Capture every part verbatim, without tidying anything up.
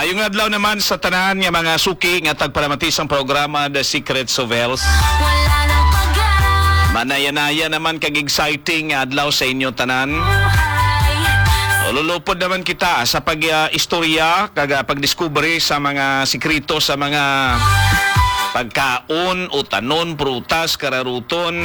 Maayong adlaw naman sa tanan nga mga suki nga tagpalamatisang programa The Secrets of Health. Manaya-naya naman kag exciting nga adlaw sa inyo tanan. Lulupod naman kita sa pag-istorya kag pagdiskubre sa mga sikreto sa mga pagkaon, utanon, prutas, kararuton.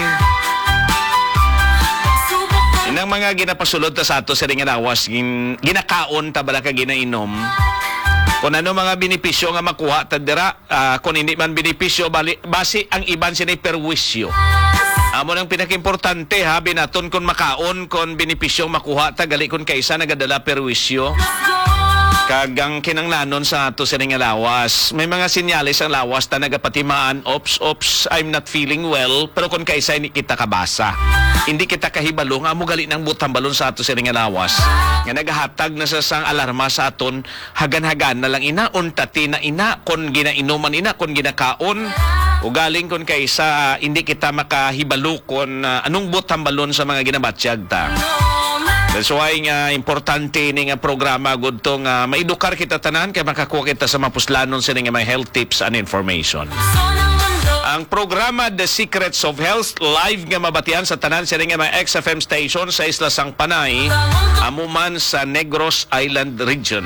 Inang mga ginapasulod ta sa ato sa ring lawas, gin, ginakaon ta bala ka ginainom. Kung ano mga benepisyo nga makuha ta dira, uh, kung hindi man benepisyo, bali, base ang iban sinay perwisyo. Amo nang pinakimportante ha, binaton kung makaon, kung benepisyo makuha ta, gali kung kaisa nagadala perwisyo. Kagang kinanglanon sa ato sa ring lawas. May mga sinyalis ang lawas ta nagapatimaan, ops, ops, I'm not feeling well, pero kung kaisa hindi kita kabasa. Hindi kita kahibalo nga mo gali ng butambalon sa ato sa ring lawas. Nga nagahatag na sa sang alarma sa aton, hagan-hagan na lang ina, untati na ina, kung ginainuman ina, kung ginakaon. O galing kung kaisa, hindi kita makahibalo kung uh, anong butambalon sa mga ginabatsyag ta. That's why nga importante ni nga programa gud tong uh, maedukar kita tanan kay makakuha kita sa mapuslanon sa nga mga health tips and information. Ang programa The Secrets of Health live nga mabatian sa tanan sa nga mga X F M station sa Isla Sang Panay, amuman sa Negros Island region.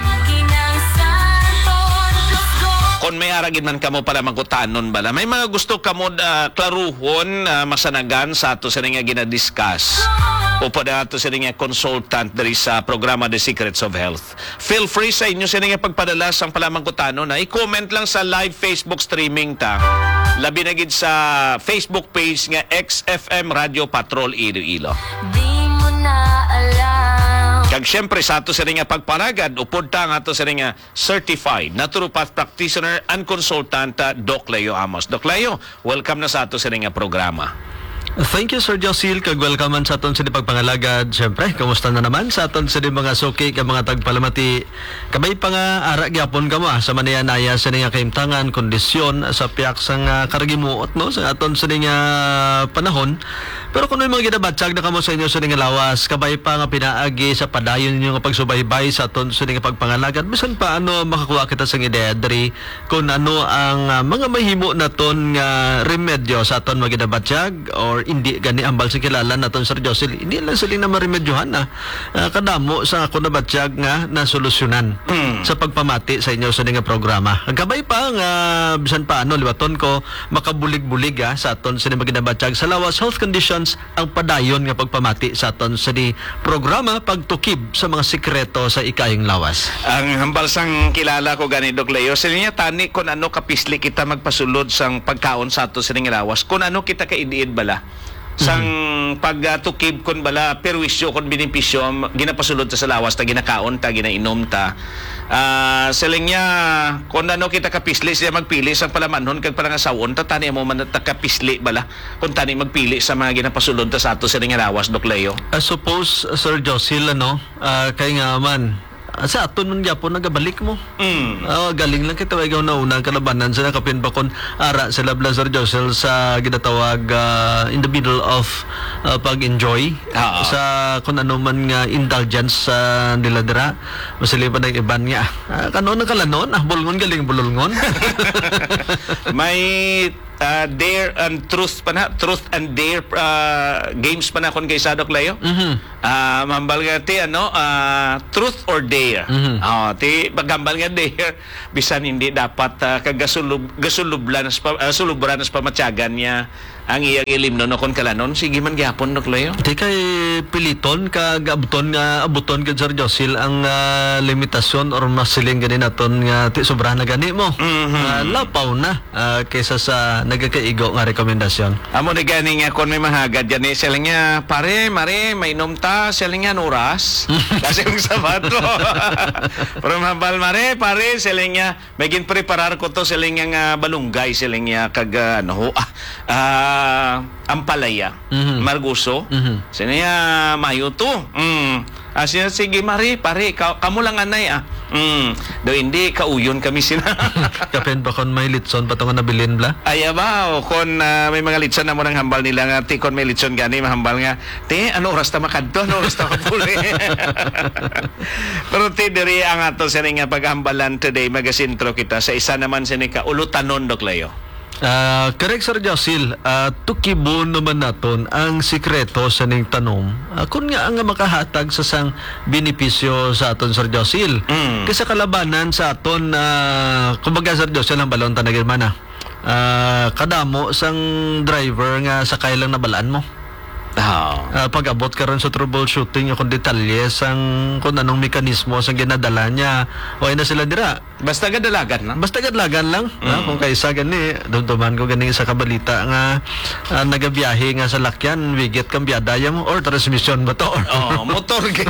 Kung may aragin man kamo para magutanon bala, may mga gusto kamo uh, klaruhon, uh, masanagan sa ato sa nga ginadiscuss o pa ato sa nga consultant dari sa programa The Secrets of Health. Feel free sa inyo sa nga pagpadala sang palamangkutanon na i-comment lang sa live Facebook streaming ta. Labi na gid sa Facebook page nga X F M Radio Patrol Iloilo. Di mo na alam. Kag syempre sa ato sa nga pagparagad upod ta nga ato sa nga certified naturopath practitioner and consultant Doc Leo Amos. Doc Leo, welcome na sa ato sa nga programa. Thank you, Sir Josil. Kag welcome sa aton sa di pagpangalagad. Siyempre, kamusta na naman sa aton sa di mga suki ka mga tagpalamati. Kabay pa nga ara gyapon ka mo ah, sa manaya-naya sa nga kaimtangan, kondisyon sa piyak sang uh, karagimuot no sa aton sa di nga panahon. Pero kung may mga ginabatsag na kamo sa inyo sa di nga lawas, kabay pa nga pinaagi sa padayon ninyo nga pagsubaybay sa aton sa di nga pagpangalagad. Bisan pa ano makakuha kita sa ideya diri kung ano ang uh, mga mahimo naton nga remedyo sa aton mga ginabatsag or hindi gani ambal sa kilala naton Sir Josil, hindi lang sila na maremedyohan na uh, kadamo sa ako na batsyag nga na solusyonan mm. sa pagpamati sa inyo sa nga programa. Gabay pa nga bisan pa ano liwaton ko makabulig-bulig ah, sa aton sa mga ginabatsyag sa lawas health conditions ang padayon nga pagpamati sa aton sa di programa pagtukib sa mga sikreto sa ikayong lawas. Ang hambal sang kilala ko gani Doc Leo, sila niya tani kung ano kapisli kita magpasulod sang pagkaon sa ato sa nga lawas, kung ano kita kaidiid bala sang mm-hmm. pagtukib kon bala perwisyo kon benepisyo ginapasulod ta sa lawas ta ginakaon ta ginainom ta uh, seling niya kon ano kita kapisli siya magpili sang palamanhon kag palangasawon ta tani mo man ta kapisli bala kun tani magpili sa mga ginapasulod ta sa ato sa nga lawas Doc Leo. I suppose Sir Josil ano uh, kay nga man sa aton man gyapon nagabalik mo. Mm. Oh, galing lang kita ikaw na unang kalabanan sa nakapin pa kon ara sa Labla Sir Josel sa ginatawag uh, in the middle of uh, pag-enjoy uh-huh. sa kung ano man nga indulgence sa uh, nila dira. Masali pa ng iban nga. Uh, kanon na kalanon, ah, bulngon galing bulungon. May Uh, dare and truth pa na truth and dare uh, games pa na kon kay Doc Leo. Mm-hmm. Uh, mambal nga ti ano uh, truth or dare. Mm-hmm. Oh, ti pagambal nga dare bisan hindi dapat uh, kagasulub gasulublan pa uh, sulubran pa matyagan niya ang iyang ilim no kon kalanon sige man gyapon Doc Leo. Ti kay piliton kag abuton nga abuton gid Sir Josil ang uh, limitasyon or masiling gani naton nga ti sobra na gani mo. Mm-hmm. Uh, lapaw na uh, kaysa sa nagakaigo nga rekomendasyon. Amo na gani nga kung may mahagad yan eh, sila nga, pare, mare, may inom ta, sila nga nuras. Kasi yung sabato. Pero mabal, mare, pare, sila nga, may ginpreparar ko to, sila nga nga balunggay, sila nga kag, uh, ano, ah, uh, ampalaya, mm-hmm. marguso, mm-hmm. sila nga mayo to. Mm. Ah, sige, mare, pare, ka, kamo lang anay, ah. Mm, daw hindi kauyon kami sina. Kapen pa kon may litson pa nga nabilin bla. Ay ba o kon ah, may mga litson na mo nang hambal nila nga ti kon may litson gani mahambal nga ti ano oras ta makadto ano oras ta mapuli. Pero ti diri ang ato sa nga paghambalan today magasintro kita sa isa naman sa ni ka ulutanon Doc Leo. Ah, correct Sir Josil, uh, tukibon naman naton ang sikreto sa ning tanom. Uh, kung nga ang makahatag sa sang benepisyo sa aton Sir Josil. Mm. Kasi kalabanan sa aton uh, kumbaga Sir Josil ang balon tanagin man ah. Uh, kadamo sang driver nga sakay lang na balaan mo. Oh. Uh, pag-abot ka rin sa troubleshooting yung kung detalye sang kung anong mekanismo sa ginadala niya o na sila dira. Basta gadalagan na. Basta gadlagan lang. Mm. Ah, kung kaysa gani, dumduman ko gani sa kabalita nga ah, nagabiyahe nga sa lakyan, wigit kang biyadaya mo or transmission ba to? Oh, motor gid.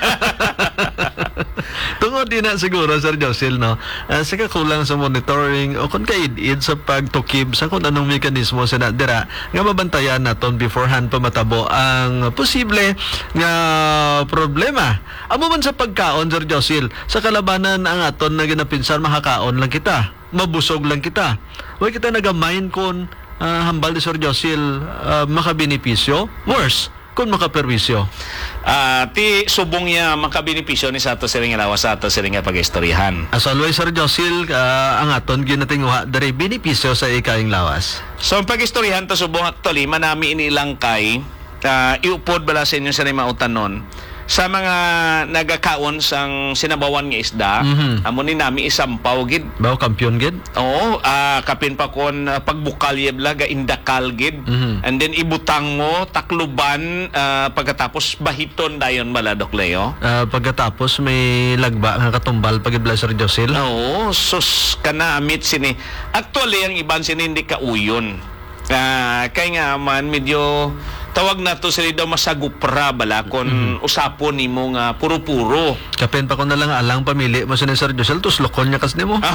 Tungod din na siguro, Sir Josil, no? Uh, sa kakulang sa monitoring o kung kaid-id sa pagtukib sa kung anong mekanismo sa nadira nga mabantayan naton beforehand pa matabo ang posible nga problema. Amo man sa pagkaon, Sir Josil, sa kalabanan ang aton na ginapinsan makakaon lang kita, mabusog lang kita. Huwag kita nagamain kung uh, hambal ni Sir Josil uh, makabenepisyo, worse, kung makaperwisyo. Ah, ti subong niya makabenepisyo ni sa ato siring lawas sa ato siring nga pagistoryahan. As always, Sir Josil, uh, ang aton ginatinguha dari benepisyo sa ikaing lawas. So ang pagistoryahan to subong actually manami inilang kay uh, iupod bala sa inyo sa mautanon sa mga nagakaon sang sinabawan nga isda. Mhm. Amo ni nami isampaw gid. Bawo kampiyon gid? Oo, ah, kapin pa kon uh, pagbukal yebla ga indakal gid. Mhm. And then ibutang mo takluban ah, pagkatapos bahiton dayon bala Doc Leo. Uh, pagkatapos may lagba nga katumbal pag Sir Josil. Oo, sus kana amit sini. Actually ang iban sini hindi kauyon. Ah, kay nga man medyo tawag na to sila daw masagupra bala kon mm-hmm. usapon nimo nga puro-puro. Kapin pa ko na lang alang pamili mo sa ni Sir Josil, tus lokon niya kas nimo.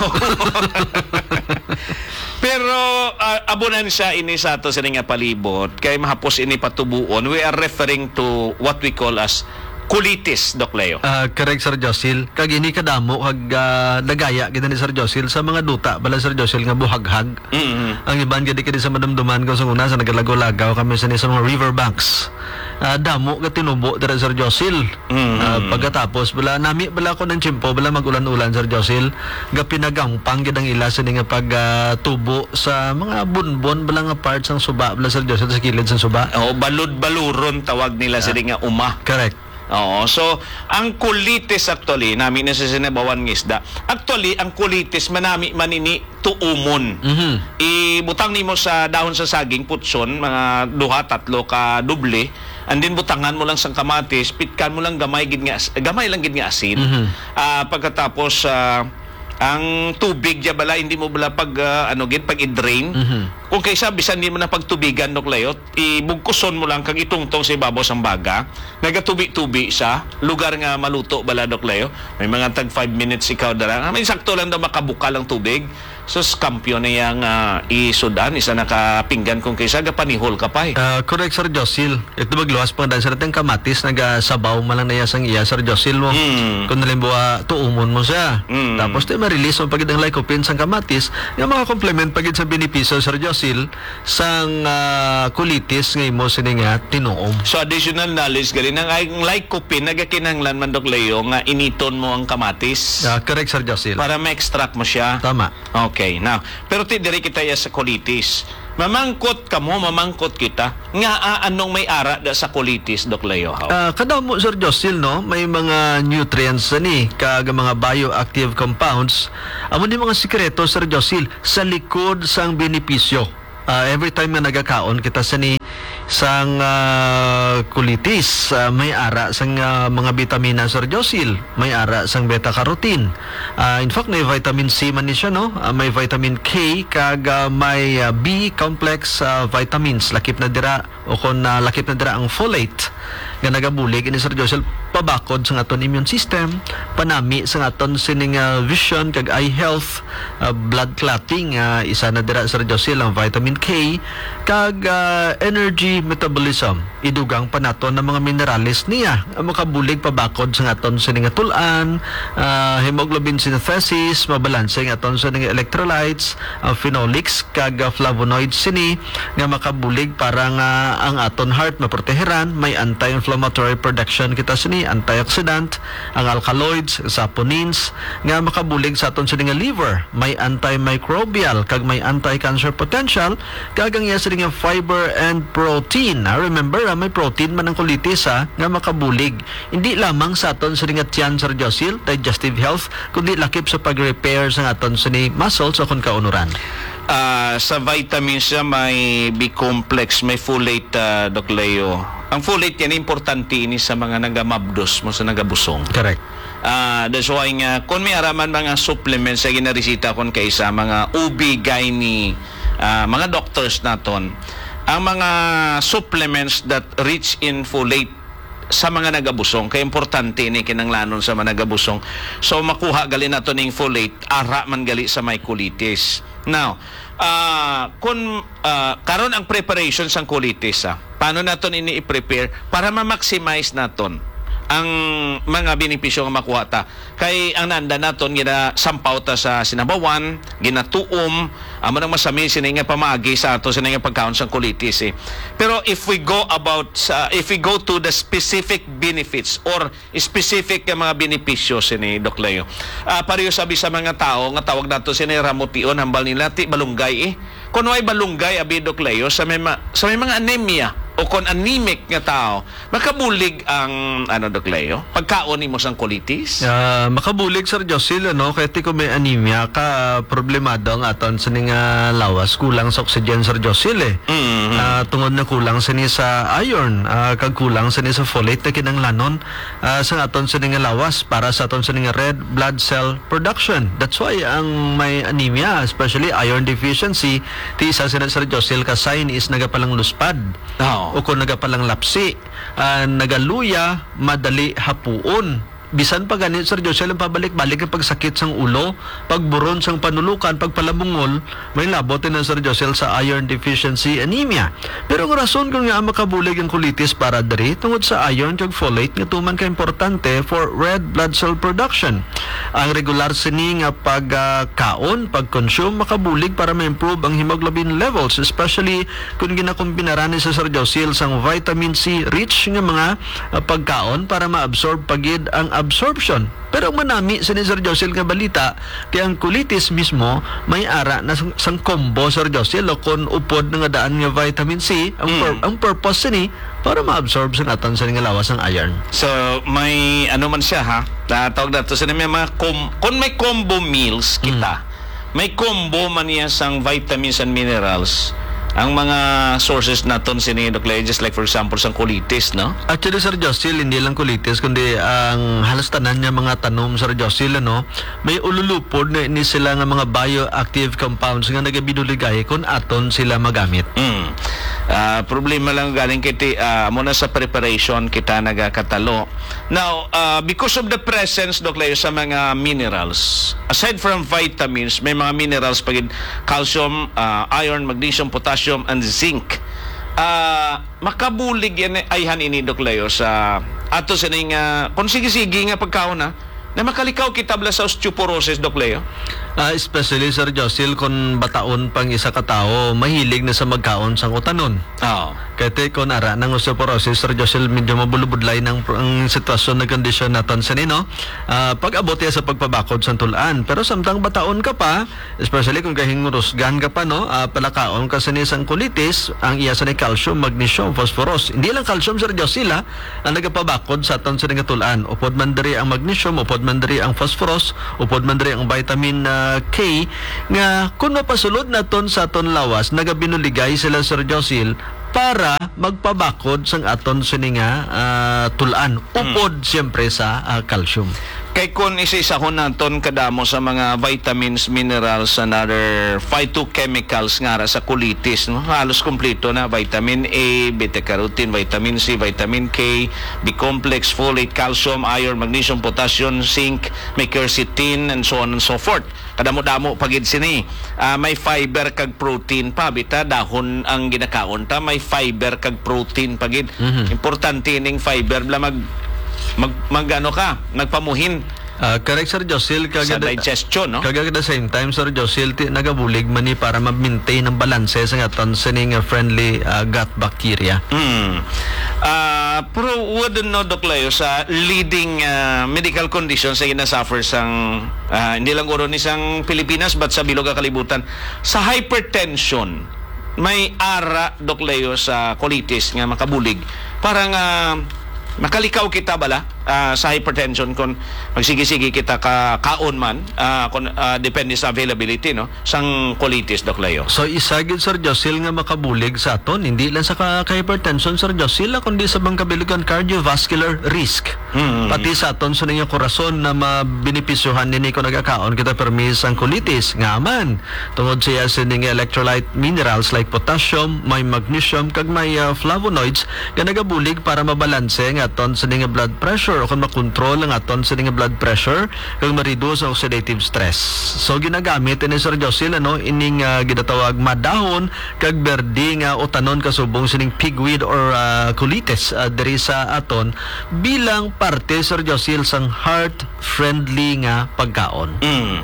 Pero uh, abonan siya ini sa ato sa nga palibot kay mahapos ini patubuon. We are referring to what we call as colitis, Doc Leo. Uh, correct, Sir Josil. Kag ini kadamo kag uh, nagaya kita ni Sir Josil sa mga duta bala Sir Josil nga buhaghag. Mm-hmm. Ang iban gadi kadi sa madumduman ko sa una sa nagalagaw-lagaw kami sa ni sa mga riverbanks. Uh, damo ka tinubo dira Sir Josil. Mm-hmm. Uh, pagkatapos bala nami bala ko ng tiyempo bala magulan-ulan Sir Josil ga pinagampang gid ang ila sa ni nga pag uh, tubo sa mga bunbon bala nga parts ng suba bala Sir Josil sa kilid sa suba. Oh, balud-baluron tawag nila sa nga uma. Correct. Oo, so ang colitis actually namin na sa sinabawan ng isda. Actually ang colitis manami manini tuumon. Mhm. Ibutang nimo sa dahon sa saging putson mga duha tatlo ka doble. And then butangan mo lang sang kamatis, pitkan mo lang gamay gid nga as- gamay lang gid nga asin. Mhm. Ah, pagkatapos ah, ang tubig diya bala hindi mo bala pag ah, ano gid pag i-drain. Mhm. Kung kaysa bisan di mo na pagtubigan Doc Leo, ibugkuson mo lang kag itungtong sa ibabaw sang baga, nagatubi-tubi sa lugar nga maluto bala Doc Leo. May mga tag five minutes ikaw dara. May sakto lang daw makabukal ang tubig. So kampyon na yang uh, isudan isa nakapinggan kung kaysa gapanihol ka pa eh. Uh, correct, Sir Josil. Ito magluwas pang dahil sa natin kamatis, nagasabaw malang na yasang iya, Sir Josil mo. Mm. Kung nalimbawa, tuumon mo siya. Mm. Tapos, tayo ma-release mo pagid ang lycopene sang kamatis, yung mga complement pagid sa benepisyo, Sir Josil, sang uh, colitis ngay mo sininga tinuom. So additional knowledge gali nang ay lycopene nagakinahanglan man Doc Leo nga initon mo ang kamatis Uh, correct, Sir Josil. para ma-extract mo siya. Tama. Okay, now, pero ti diri kita ya sa colitis. Mamangkot ka mo, mamangkot kita. Nga ah, anong may ara da sa colitis, Doc Leo? How? Uh, kada mo, Sir Josil, no, may mga nutrients na ni, kag mga bioactive compounds. Amo ni mga sikreto, Sir Josil, sa likod sang benepisyo. Uh, every time na nagakaon kita sa ni sang uh, colitis, uh, may ara sang uh, mga vitamina, Sir Josil, may ara sang beta carotene. Uh, in fact, may vitamin C man ni siya, no? Uh, may vitamin K kag uh, may uh, B complex uh, vitamins, lakip na dira o kon uh, lakip na dira ang folate nga nagabulig ini Sir Josil pabakod sa aton immune system, panami sa aton sining uh, vision kag eye health, uh, blood clotting, uh, isa na dira Sir Josil ang vitamin K, kag uh, energy metabolism. Idugang pa naton ng mga minerales niya ang makabulig pabakod sa aton sining tulan, uh, hemoglobin synthesis, mabalanse ang aton sining electrolytes, uh, phenolics kag uh, flavonoids sini nga makabulig para nga ang aton heart maproteheran, may anti-inflammatory production kita sini, antioxidant, ang alkaloids, saponins nga makabulig sa aton sini nga liver, may antimicrobial kag may anti-cancer potential, kag ang iya sini nga fiber and protein. Ah, remember, ah, may protein man ang colitis ah, nga makabulig hindi lamang sa aton sini nga tiyan, Sir Josil, digestive health, kundi lakip sa pag-repair sa aton sini muscles o kun kaunuran. Ah, sa vitamins siya may B-complex, may folate, uh, Doc Leo. Ang folate yan importante ini sa mga nagamabdos mo sa nagabusong. Correct. Ah, that's why nga kung may araman mga supplements sa ginarisita kon kay sa mga O B G Y N uh, mga doctors naton, ang mga supplements that rich in folate sa mga nagabusong, kay importante ni kinanglanon sa mga nagabusong. So makuha gali nato ning folate, ara man gali sa may colitis. Now, uh, kung uh, karon ang preparation sa colitis, ah, paano naton ini i-prepare para ma-maximize naton ang mga benepisyo nga makuha ta? Kay ang nanda naton gina sampaw ta sa sinabawan, ginatuom, amo nang masami sini nga pamaagi sa ato sini nga pagkaon sa colitis eh. Pero if we go about sa if we go to the specific benefits or specific nga mga benepisyo sini Doc Leo, uh, pareho sabi sa mga tao nga tawag nato sini ramution, hambal nila ti balunggay eh. Kung way balunggay abi Doc Leo sa may ma, sa may mga anemia o kon anemic nga tao, makabulig ang ano Doc Leo, pagkaon nimo sang colitis. Uh, makabulig Sir Josil, ano, kaya ti ko may anemia ka problemado ang aton sa nga lawas, kulang sa oxygen Sir Josil eh. Mm-hmm. Uh, tungod na kulang sa ni sa iron, uh, kag kulang sa ni sa folate na kinanglanon uh, sa aton sa nga lawas para sa aton sa nga red blood cell production. That's why ang may anemia, especially iron deficiency, ti isa sina Sir Josil ka sign is nagapalang luspad. Oh. O kung nagapalang lapsi, uh, nagaluya, madali hapuon. Bisan pa ganit Sir Josel ang pabalik-balik ang pagsakit sang ulo, pagburon sang panulukan, pagpalabungol, may labot na Sir Josel sa iron deficiency anemia. Pero ang rason kung nga makabulig ang colitis para diri tungod sa iron kag folate nga tuman ka importante for red blood cell production. Ang regular sini nga pagkaon, uh, pag-consume makabulig para ma-improve ang hemoglobin levels, especially kung ginakumbinara ni sa Sir Josel sang vitamin C rich nga mga uh, pagkaon para ma-absorb pagid ang absorption. Pero manami sa ni Sir Josil nga balita kaya ang colitis mismo may ara na sang, sang combo Sir Josil o kon upod nga daan nga vitamin C ang, mm. pur, ang purpose sini para ma-absorb sa naton sa nga lawas ang iron. So may ano man siya ha, tawag nato sa may mga com, kung may combo meals kita, mm. may combo man niya sang vitamins and minerals. Ang mga sources naton sini Doc Leo, just like for example sang colitis, no? Actually Sir Josil, hindi lang colitis kundi ang halos tanan niya mga tanom Sir Josil, ano, may ululupod na ini sila nga mga bioactive compounds nga nagabinuligay kung aton sila magamit. Mm. Uh, problema lang galing kiti uh, muna sa preparation kita nagakatalo. Now, uh, because of the presence Doc Leo sa mga minerals, aside from vitamins, may mga minerals pagid calcium, uh, iron, magnesium, potassium and zinc. Uh, makabulig yan ayhan ini Doc Leo sa ato sa nga kung sige-sige nga pagkaon na na makalikaw kitabla sa osteoporosis Doc Leo. Uh, especially Sir Josil kung bataon pang isa ka tao mahilig na sa magkaon sang utanon. Oh. Kaya kung ara ng osteoporosis Sir Josil medyo mabulubudlay ng ang sitwasyon na kondisyon naton sa nino. Uh, pag-abot ya sa pagpabakod sa tulan. Pero samtang bataon ka pa, especially kung kahingurusgan ka pa no, uh, palakaon ka sa nisang colitis, ang iya sa ni calcium, magnesium, phosphorus. Hindi lang calcium Sir Josil ha, ang nagapabakod sa aton sa nga tulan. Upod man diri ang magnesium, upod man diri ang phosphorus, upod man diri ang vitamin uh, K nga kung mapasulod naton sa aton lawas nagabinuligay sila Sir Josil para magpabakod sang aton sini nga uh, tulan upod mm. siyempre sa uh, calcium. Kay kun isa-isahon naton kadamo sa mga vitamins, minerals, and other phytochemicals nga ra sa colitis, no? Halos kompleto na vitamin A, beta-carotene, vitamin C, vitamin K, B-complex, folate, calcium, iron, magnesium, potassium, zinc, may quercetin, and so on and so forth. Kadamo-damo pagid sini. Ah, may fiber kag protein pa bita dahon ang ginakaon ta, may fiber kag protein pagid. Mhm. Importante ning fiber bla mag mag, mag ano ka, nagpamuhin Ah, correct, Sir Josil. sa Kagad, digestion, no? kagad at the same time, Sir Josil, ti, nagabulig man ni para ma-maintain ang balanse sa ngaton sa ning, ah, friendly ah, gut bacteria. Hmm. Ah, pero wouldn't know, Doc Leo, sa leading ah, medical conditions sa ginasuffer sang ah, hindi lang uro ni sang Pilipinas but sa bilog nga kalibutan, sa hypertension may ara, Doc Leo, sa colitis nga makabulig parang ah, makalikaw kita bala ah, sa hypertension kung magsige-sige kita ka kaon man ah, kung ah, depende sa availability, no, sang colitis, Doc Leo. So isagid, Sir Josil, nga makabulig sa aton hindi lang sa ka- ka-hypertension, Sir Josil, ah, kundi sa bangkabiligan cardiovascular risk. Mm. Pati sa aton sa niya korason na mabinipisyuhan nini ko nagakaon kita permis ang colitis nga man tungod siya sa ning electrolyte minerals like potassium, may magnesium kag may ah, flavonoids nga nagabulig para mabalanse nga aton sa ning blood pressure o kung makontrol ang aton sa ning blood pressure kag ma-reduce ang oxidative stress. So ginagamit ni Sir Josil ano ining ah, ginatawag madahon kag berde nga utanon kasubong sining pigweed or ah, colitis ah, diri sa aton bilang parte, Sir Josil, sang heart-friendly nga pagkaon. Mm.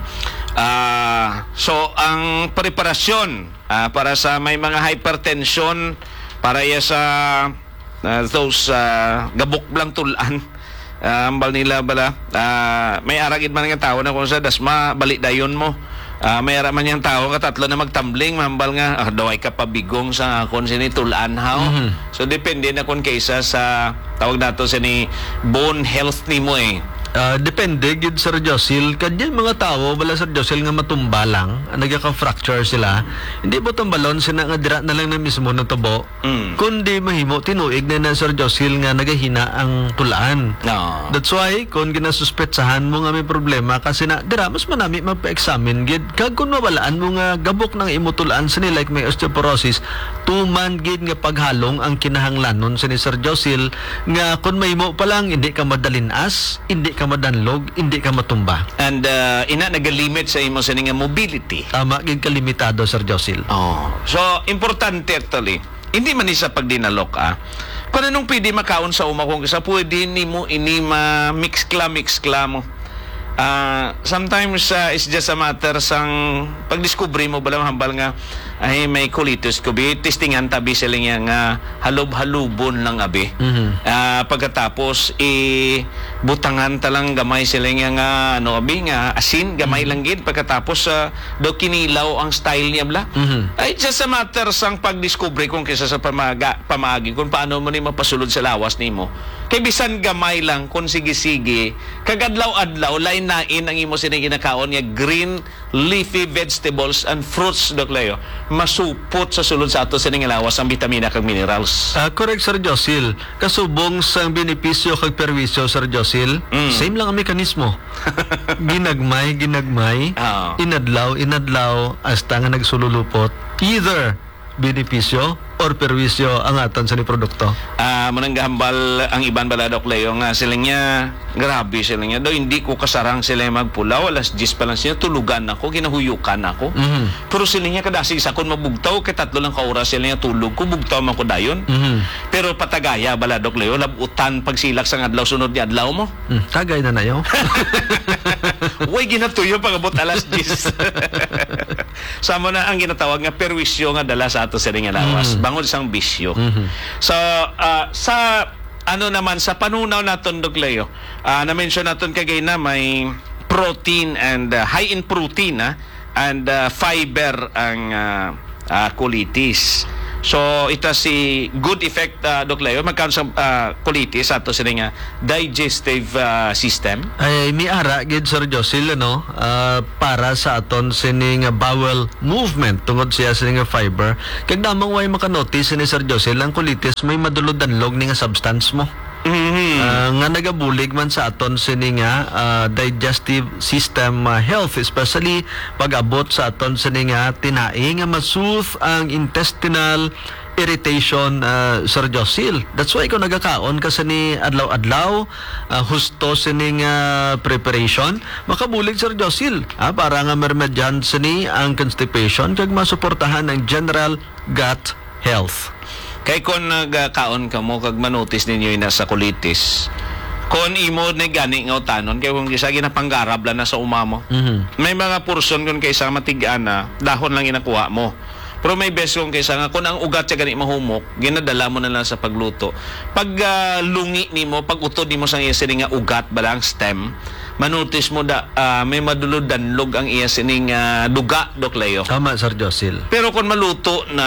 Ah, so ang preparasyon ah, para sa may mga hypertension para ya sa ah, those ah, gabok blang tulan, ah, ambal nila bala ah, may aragid man nga tao na kung sa dasma balik dayon mo. Ah, may ara man yang tao ka tatlo na magtambling mambal nga ah, daway ka pabigong sa kon sini tulan haw. Mhm. So depende na kun kaysa sa tawag nato sini bone health nimo eh. Ah, depende gid, Sir Josil, kadyan mga tao bala, Sir Josil, nga matumba lang, nagka-fracture sila, hindi mo tumbalon sina nga dira na lang na mismo na tubo, Mm. kundi mahimo tinuig na na, Sir Josil, nga nagahina ang tulaan. No. That's why kung ginasuspetsahan mo nga may problema kasi na dira mas manami magpa-examine gid kag kung mawalaan mo nga gabok ng imutulaan sa ni like may osteoporosis tuman gid nga paghalong ang kinahanglanon sa ni Sir Josil nga kung mahimo pa lang hindi ka madalinas, hindi ka madanlog, hindi ka matumba. And uh, ina nagalimit sa imo sa nga mobility. Tama gid kalimitado, Sir Josil. Oh. So importante actually. Hindi man ni sa pagdinalok ah. Kung anong pwede makaon sa uma kung isa pwede nimo ini ma mix kla mix kla mo. Ah, sometimes uh, it's just a matter sang pagdiskubre mo bala hambal nga ay may colitis ko bi testingan tabi sila nga halob-halubon lang abi. Mhm. Ah, pagkatapos i butangan talang gamay sila nga ano abi nga asin gamay lang gid pagkatapos sa do kinilaw ang style niya bla. Mhm. Ay just a matter sang pagdiskubre kung kisa sa pamaga, pamagi kung paano mo ni mapasulod sa lawas nimo. Kay bisan gamay lang kung sige-sige kagadlaw-adlaw lain nain ang imo sini ginakaon nga green leafy vegetables and fruits, Doc Leo, masupot sa sulod sa ato sini nga lawas ang bitamina kag minerals. Ah, correct, Sir Josil. Kasubong sa benepisyo kag perwisyo, Sir Josil, Mm. same lang ang mekanismo. ginagmay, ginagmay, Ah. inadlaw, inadlaw, hasta nga nagsululupot. Either benepisyo or perwisyo ang aton sa ni produkto. Ah, manang gahambal ang iban bala, Doc Leo, nga sila niya grabe sila niya do hindi ko kasarang sila magpulaw alas diyes pa lang sila tulugan ako ginahuyukan ako. Mhm. Pero sila niya kadasi sa kon mabugtaw kay tatlo lang ka oras sila niya tulog ko bugtaw man ko dayon. Mhm. Pero patagaya bala, Doc Leo, labutan pagsilak sa adlaw sunod ni adlaw mo. Mm, tagay na nayo. Way ginatuyo pagabot alas diyes. Samo na ang ginatawag nga perwisyo nga dala sa ato sa nga lawas. Mhm. Bangod isang bisyo. Mhm. So, ah, sa ano naman sa panunaw naton, Doc Leo, ah, na-mention naton kagay na may protein and ah, high in protein ah, and ah, fiber ang ah, ah, colitis. So ito si good effect, uh, Doc Leo, magkaroon sa uh, colitis ato sa nga digestive uh, system. Ay mi ara gid, Sir Josil, ano, ah, para sa aton sining bowel movement tungod siya sining fiber. Kag namang way makanotice ni Sir Josil ang colitis may madulod-danlog ni nga substance mo. Mhm. Ah, nga nagabulig man sa aton sini nga ah, digestive system ah, health, especially pag-abot sa aton sini nga tinae nga masooth ang intestinal irritation, uh, Sir Josil. That's why kung nagakaon ka sa ni adlaw-adlaw, uh, husto sining uh, preparation, makabulig, Sir Josil. Ah, para nga mermedyan sini ang constipation kag masuportahan ang general gut health. Kay kung nagkaon ka mo kag manotis ninyo yung nasa colitis, kung imo na gani nga utanon, kay kung isa ginapanggarab lang na sa umamo, Mhm. may mga portion kung kaysa matigaan na, dahon lang inakuha mo. Pero may best kung kaysa nga, kung ang ugat siya gani mahumok, ginadala mo na lang sa pagluto. Pag ah, lungi ni mo, pag utod ni mo sa iya sining nga ugat, balang stem, manutis mo da, ah, may madulod danlog ang iya sining nga duga, Dok Leo. Tama, Sir Josil. Pero kung maluto na,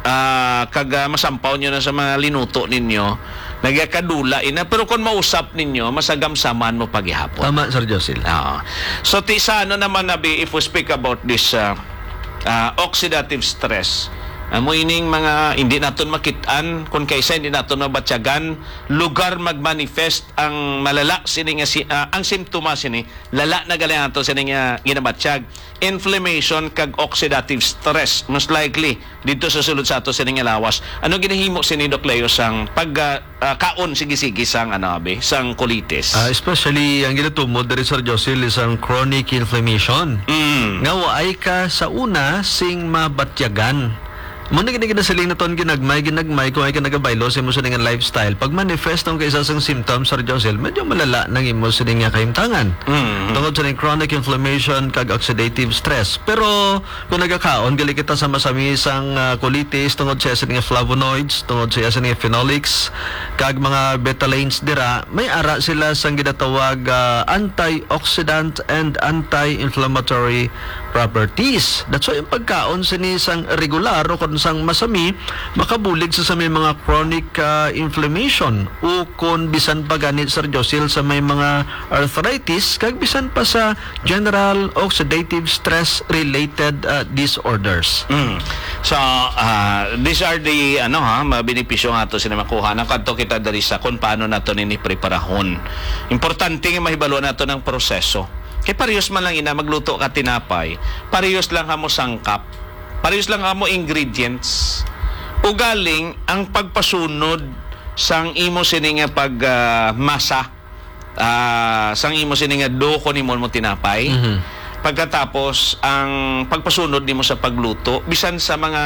ah, kag ah, masampaw nyo na sa mga linuto ninyo, nagakadula ina. Pero kung mausap ninyo, masagamsaman mo paghihapon. Tama, Sir Josil. Oo. So, ti sa ano naman, Nabi, if we speak about this uh, uh, oxidative stress, amo ining mga hindi naton makitaan kung kaysa hindi naton mabatyagan lugar magmanifest ang malala sini nga si, uh, ang simptoma sini lala na gali nato sini nga ginabatsyag inflammation kag oxidative stress most likely dito sa sulod sa ato sini nga lawas. Ano ginahimo sini Doc Leo sang pag uh, uh, kaon sige-sige sang ano abi sang colitis. Ah, especially ang ginatumod diri, Sir Josil, is ang chronic inflammation. Mm. Nga waay ka sa una sing mabatyagan. Muna ginaginasaling na ton ginagmay, ginagmay kung ay ka nagabaylo sa imo sa nga lifestyle. Pag manifest ang kaisa sang symptoms, Sir Josel, medyo malala ng imo sa nga kahimtangan. Mm. Tungod sa ning chronic inflammation kag oxidative stress. Pero kung nagakaon, gali kita sa masami sang uh, colitis, tungod sa sa nga flavonoids, tungod sa sa nga phenolics, kag mga betalains dira, may ara sila sang ginatawag uh, antioxidant and anti-inflammatory properties. That's why yung pagkaon sini sang regular o kung sang masami, makabulig sa, sa may mga chronic uh, inflammation o kung bisan pa ganit, Sir Josil, sa may mga arthritis kag bisan pa sa general oxidative stress related uh, disorders. Mm. So, uh, these are the ano ha, mga benepisyo nga to sila makuha. Nakadto kita diri sa kung paano nato nini preparahon. Importante nga mahibalo nato ng proseso. Kay parehas man lang ina magluto ka tinapay, parehas lang kamo sangkap, parehas lang kamo ingredients. Ugaling ang pagpasunod sang imo sini nga pag uh, masa, uh, sang imo sini nga do ko nimo mo tinapay. Mhm. Pagkatapos ang pagpasunod nimo sa pagluto, bisan sa mga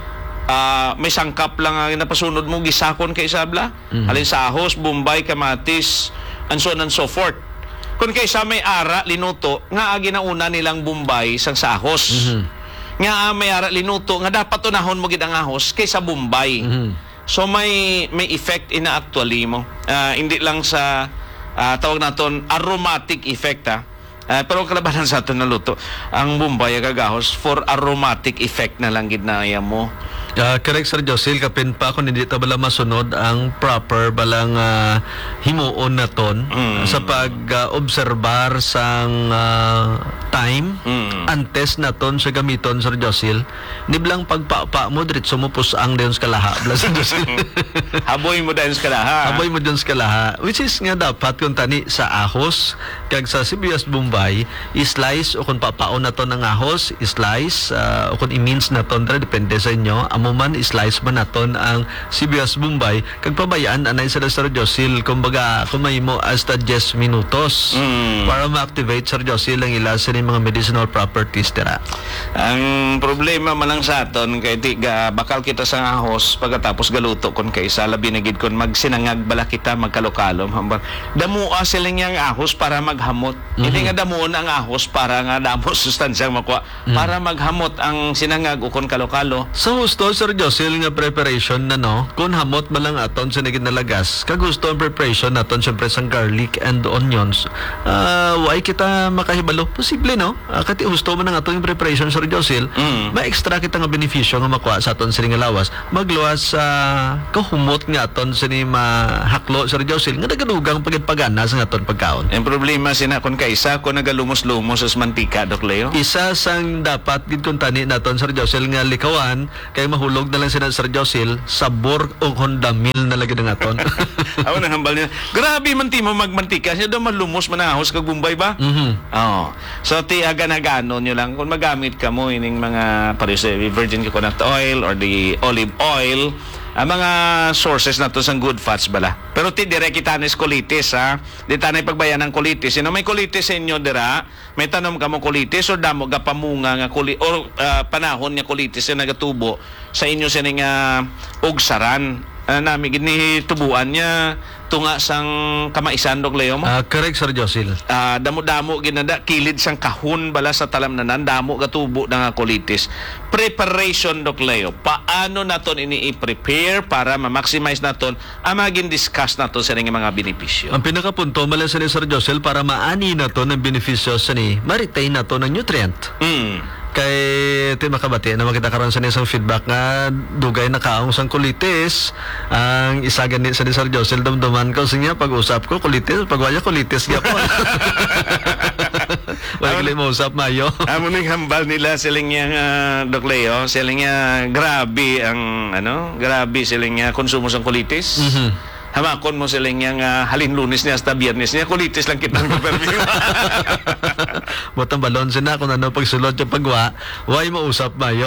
uh, may sangkap lang ang napasunod mo gisakon kay sabla, Mhm. alin sahos, bombay, kamatis, and so on and so forth. Kung kaysa may ara linuto nga agi na una nilang bombay sang sahos. Mhm. Nga ah, may ara linuto nga dapat unahon mo gid ang ahos kaysa bombay. Mhm. So may may effect ina actually mo. Ah, hindi lang sa ah, tawag naton aromatic effect ha. Ah, pero kalabanan sa aton na luto, ang bombay kagahos for aromatic effect na lang gid na iya mo. Uh, correct, Sir Josil, kapin pa kung hindi ta bala masunod ang proper balang uh, himuon na ton Mm. sa pag-obserbar sang uh, time Mm. antes na ton sa gamiton, Sir Josil. Niblang pagpapa mo diretso mo pusang dayon sa kalaha, bala, Sir Josil. Haboy mo dahil sa kalaha. Aboy mo dyan sa kalaha, which is nga dapat kung tani sa ahos kag sa sibuyas bombay, i-slice o kung papaon na to ng ahos, i-slice uh, o kung i-mince na to, depende sa inyo. Amo man, i-slice man na to ang sibuyas bombay kag pabayaan anay sa Sir Josil, kumbaga kumay mo hasta ten minutos Mm. para ma-activate, Sir Josil, ang ila sa mga medicinal properties tira. Ang problema man lang sa aton kay di ga, bakal kita sa ahos pagkatapos galuto kon kaysa labi na gid kon magsinangag bala kita magkalokalo. Damuha sila niyang ahos para maghamot. Mhm. Hindi nga damuon ang ahos para nga damo sustansyang makuha. Para maghamot ang sinangag o kon kalokalo. Sa gusto, Sir Josil, nga preparation na no, kung hamot ba lang aton sa naging nalagas, kagusto ang preparation naton siyempre sang garlic and onions, uh, why kita makahibalo? Posible Actually, no, uh, kati gusto mo na nga itong preparation, Sir Josil, Mm. may extra kita nga benepisyo nga makuha sa aton sining nga lawas. Magluwas sa kahumot nga aton sini mahaklo, Sir Josil, nga nagadugang pagitpagana sa aton pagkaon. Ang problema sina kung kaisa ko nagalumos-lumos sa mantika, Dok Leo. Isa sang dapat gid kung tani naton, Sir Josil, nga likawan kay mahulog na lang sina, Sir Josil, sabor o Honda Mil na lagi na aton. Ako nang hambal niya. Grabe man ti mo magmantika. Siya daw malumos manahos kag Bombay ba? Mhm. Oo. So, ti aga-nagano nyo lang. Kung magamit ka mo ining mga pares, eh, virgin coconut oil or the olive oil, ang mga sources na to sang good fats bala. Pero ti dire kita ni colitis, ha? Di tanay pagbayan ng colitis. Sino may colitis sa inyo dira? May tanom ka mo colitis or damo ga pamunga nga coli or ah, panahon nga colitis na nagatubo sa inyo sa nga ugsaran. Ano namin gini tubuan niya tunga sang kamaisan, Dok Leo mo. Ah, correct, Sir Josil. Ah, damo-damo ginada kilid sang kahon bala sa talamnanan, damo gatubo ng colitis. Preparation, Dok Leo, paano naton ini i-prepare para ma-maximize naton ang maging discuss naton sa nga mga benepisyo. Ang pinakapunto mala sa ni Sir Josil para maani na to ng benepisyo sa ni ma-retain na to ng nutrient. Mm. Kay ti makabati na makita karon sa ni isang feedback nga dugay na kaong sang kulitis. Ang isa gani sa ni Sir Josil damdaman ko sa niya pag-usap ko kulitis, pagwaya kulitis gyapon. Wala kali mo usap mayo. Amo ning hambal nila siling nga uh, Dok Leo, siling nga grabe ang ano, grabe siling nga konsumo sang colitis. Mhm. Hamakon mo siling nga halin Lunes niya hasta Biyernes niya colitis lang kitang perfume. Botang balon sina kung ano pagsulod yung pagwa, why mo usap mayo.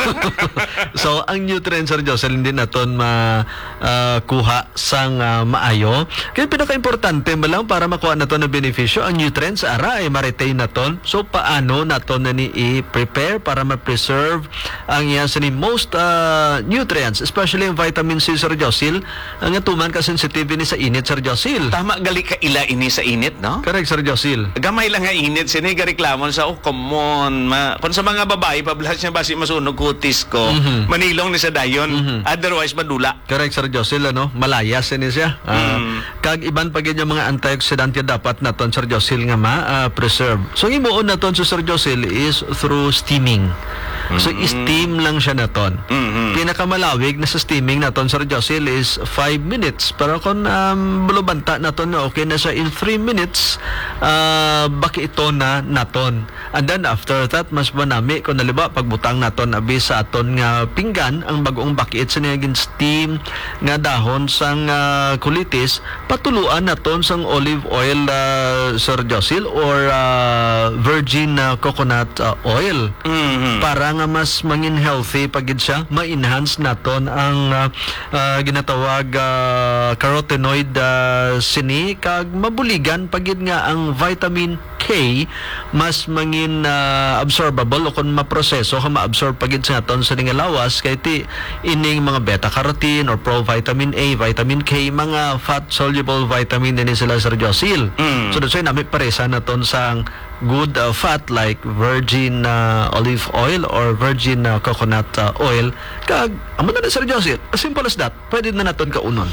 So ang nutrients, Sir Jocelyn, hindi naton ma ah, kuha sang ah, maayo. Kaya pinaka-importante ba lang para makuha naton ng benepisyo ang nutrients ara ay ma-retain naton. So paano naton na ni i-prepare para ma-preserve ang iya sa ni most ah, nutrients, especially yung vitamin C, Sir Jocelyn, ang atuman ka sensitive ni sa init, Sir Jocelyn. Tama gali ka ila ini sa init, no? Correct, Sir Jocelyn. Gamay lang nga init sini reklamon sa oh come on ma kung sa mga babae pablas niya basi masunog kutis ko Mhm. manilong ni sa dayon Mhm. otherwise madula. Correct, Sir Josil, ano? Malayas ini siya. Ah, Mm. Kag iban pa gyud yung mga antioxidant yung dapat naton, Sir Josil, nga ma-preserve. So, ang imuon naton sa Sir Josil is through steaming. So, steam lang siya naton. Mhm. Pinakamalawig na sa steaming naton, Sir Josil, is five minutes. Pero kung um, bulubanta naton na okay na siya in three minutes, uh, baki ito na naton. And then after that, mas manami kung naliba, pagbutang naton abi sa aton nga pinggan, ang bagong bakiit sa naging steam nga dahon sang uh, kulitis, patuluan naton sang olive oil, uh, Sir Josil, or uh, virgin uh, coconut uh, oil. Mhm. Para nga mas mangin healthy pagid siya, ma-enhance naton ang uh, uh, ginatawag uh, carotenoid uh, sini, kag mabuligan pagid nga ang vitamin K mas mangin uh, absorbable o kung maproseso ka ma-absorb pagid sa aton sa nga lawas kay ti ining mga beta carotene or provitamin A, vitamin K, mga fat soluble vitamin din sila, Sir Josil. Mm. So that's why namin paresa naton sang good uh, fat like virgin uh, olive oil or virgin uh, coconut uh, oil. Kag amo na, Sir Josil, as simple as that, pwede na naton kaunon.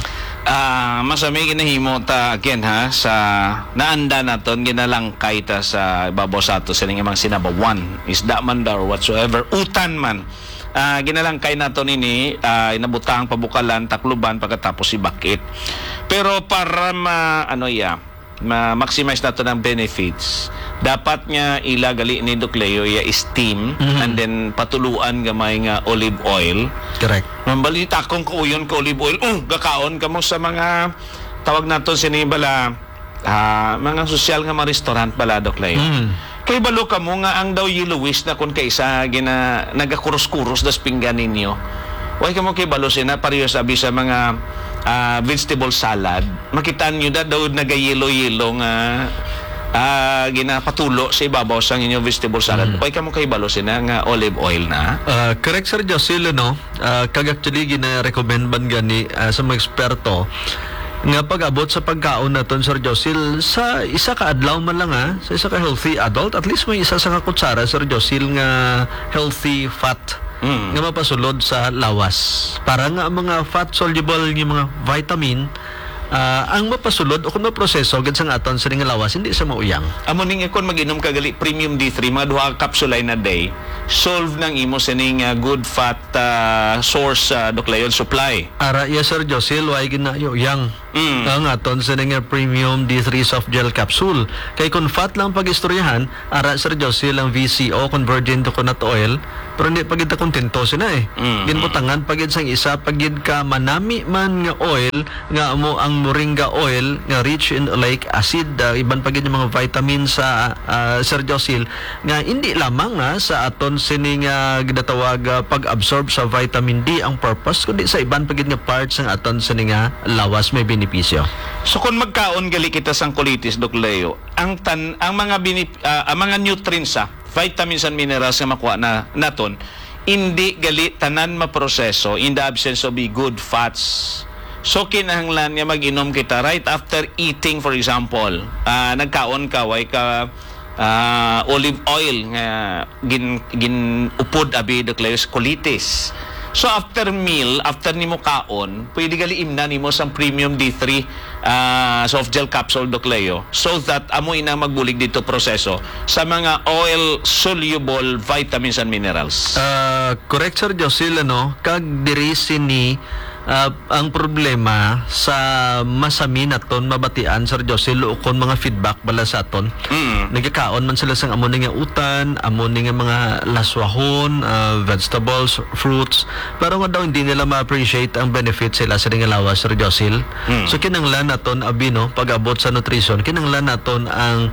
Ah, masami ginahimo ta again ha sa naanda naton ginalangkay ta sa ibabaw sa ato sining mga sinabawan isda man daw or whatsoever utan man. Ah, ginalangkay naton ini ah, inabutang pabukalan takluban pagkatapos ibakit. Pero para ma ano ya ma-maximize nato ng benefits, dapat nga ilagali ni Doc Leo ya steam Mhm. and then patuluan gamay nga olive oil. Correct. Mambalita kong kuyon ka olive oil, uh, gakaon ka mo sa mga tawag naton sinibala ah, mga sosyal nga mga restaurant bala, Doc Leo. Mm. Kay balo ka mo nga ang daw yellowish na kung kaisa gina nagakuros-kuros das pinggan ninyo. Way ka mo kay balo sina pareho sabi sa mga ah, vegetable salad. Makita niyo da daw naga-yellow-yellow nga ah, ginapatulo sa ibabaw sa inyong vegetable salad. Way ka mo kay balo sina nga olive oil na. Uh, correct, Sir Josil, no? Uh, kag actually gina-recommend man gani uh, sa mga eksperto nga pag-abot sa pagkaon naton, Sir Josil, sa isa ka adlaw man lang, ha? Sa isa ka healthy adult, at least may isa sa nga kutsara, Sir Josil, nga healthy fat Mm. nga mapasulod sa lawas. Para nga ang mga fat soluble nga mga vitamin ah, ang mapasulod o kung maproseso gid sang aton sa ning lawas hindi sa mauyang. Amo ning ikon mag-inom ka gali premium D three mga duha ka kapsulay na day, solve nang imo sa ning uh, good fat uh, source uh, doklayon supply. Ara ya Sir Josil way ginayo yang Mm. ang aton sa ning premium D three soft gel capsule. Kay kung fat lang pag-istoryahan, ara Sir Josil ang V C O con virgin coconut oil, pero hindi pagid ta kontento sina eh. Mm. Ginbutangan pagid sang isa pagid ka manami man nga oil nga amo ang moringa oil nga rich in oleic acid, uh, iban pagid yung mga vitamins sa uh, Sir Josil nga hindi lamang na sa aton sining uh, ginatawag uh, pag-absorb sa vitamin D ang purpose kundi sa iban pagid nga parts ng aton sining uh, lawas may benepisyo. So kung magkaon gali kita sang colitis Doc Leo, ang tan ang mga binip, uh, ang mga nutrients sa vitamins and minerals nga makuha na naton hindi gali tanan maproseso in the absence of the good fats. So kinahanglan nga mag-inom kita right after eating, for example. Uh, nagkaon ka way ka uh, olive oil nga gin gin upod abi Doc Leo colitis. So after meal, after nimo kaon, pwede gali imna nimo sang premium D three uh, soft gel capsule Doc Leo so that amo ina magbulig dito proseso sa mga oil soluble vitamins and minerals. Uh, correct Sir Josil ano kag diri sini uh, ang problema sa masami naton mabatian Sir Josil o kon mga feedback bala sa aton. Mm. Nagkakaon man sila sang amo ni nga utan, amo ni nga mga laswahon, uh, vegetables, fruits, pero nga daw hindi nila ma-appreciate ang benefit sila sa nga lawas Sir Josil. Mm. So kinanglan naton abi no pag-abot sa nutrition, kinanglan naton ang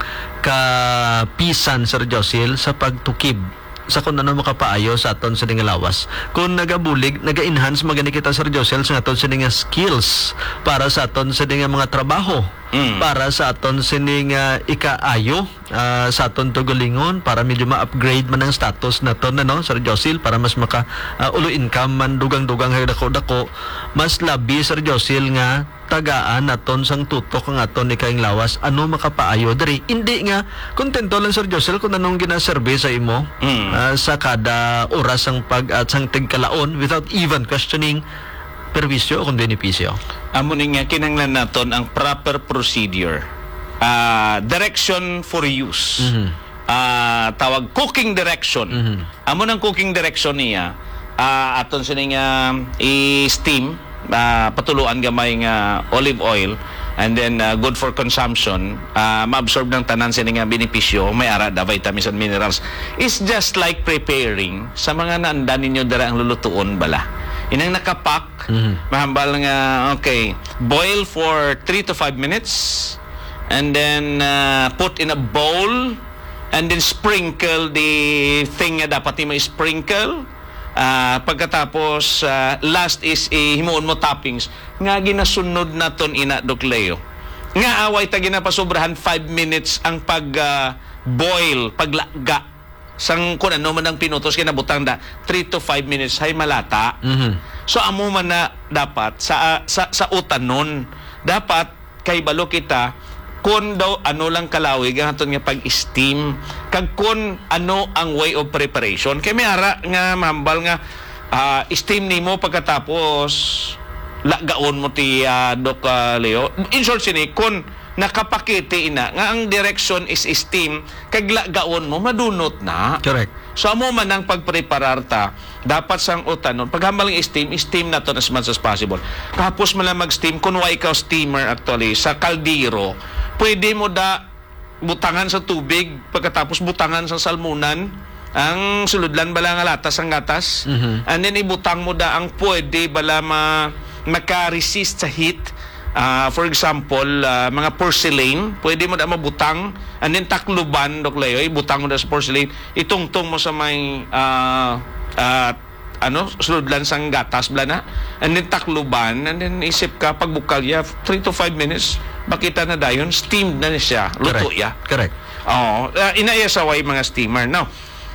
kapisan Sir Josil sa pagtukib sa kung ano makapaayo sa aton sa nga lawas. Kung nagabulig, naga-enhance magani kita Sir Josel sa aton sa nga skills para sa aton sa nga mga trabaho. Mm. Para sa aton sa nga ikaayo uh, sa aton tugulingon para medyo ma-upgrade man ang status naton ano Sir Josil para mas maka uh, ulo income man dugang-dugang hay dako-dako mas labi Sir Josil nga tagaan naton sang tutok ang aton ni kaing lawas ano makapaayo diri hindi nga kontento lang Sir Josel kung anong ginaserve sa imo Mm. uh, sa kada oras sang pag at sang tigkalaon without even questioning perwisyo o kung benepisyo. Amo ning nga kinahanglan naton ang proper procedure. Uh, direction for use. Mhm. Uh, tawag cooking direction. Mhm. Amo nang cooking direction niya uh, aton sining uh, i-steam uh, patuluan gamay nga olive oil and then uh, good for consumption, uh, ma-absorb ng tanan sa nga benepisyo, may ara da vitamins and minerals. It's just like preparing sa mga naandan ninyo dara ang lulutuon bala. Inang nakapak, Mhm. mahambal nga, okay, boil for three to five minutes and then uh, put in a bowl and then sprinkle the thing nga dapat mo sprinkle. Uh, pagkatapos, uh, last is eh, himuon mo toppings. Nga ginasunod naton ina Doc Leo. Nga away ta ginapasobrahan five minutes ang pag uh, boil, paglaga. Sang kung ano man ang pinutos kinabutang da three to five minutes hay malata. Mhm. So amo man na dapat sa sa sa utanon dapat kay balo kita kun daw ano lang kalawig ang aton nga pag-steam kag kun ano ang way of preparation kay may ara nga mahambal nga uh, steam nimo pagkatapos lagaon mo ti uh, Doc uh, Leo. In short sini kun nakapakiti ina nga ang direction is steam kag lagaon mo madunot na. Correct. So amo man ang pagpreparar ta dapat sang utanon paghambal ng steam steam naton as much as possible. Tapos man lang mag-steam kun wa ikaw steamer actually sa kaldero pwede mo da butangan sa tubig pagkatapos butangan sa salmunan ang suludlan bala nga latas ang gatas. Mhm. And then ibutang mo da ang pwede bala ma maka-resist sa heat. Uh, for example, uh, mga porcelain, pwede mo na mabutang, and then takluban, Doc Leo, ibutang mo na sa porcelain, itungtong mo sa may uh, uh, ano, suludlan sang gatas, bla na, and then takluban, and then isip ka, pagbukal ya, three to five minutes, bakita na dayon, steamed na siya, luto Correct. ya. Correct. Oo, uh, inaya sa way mga steamer. Now,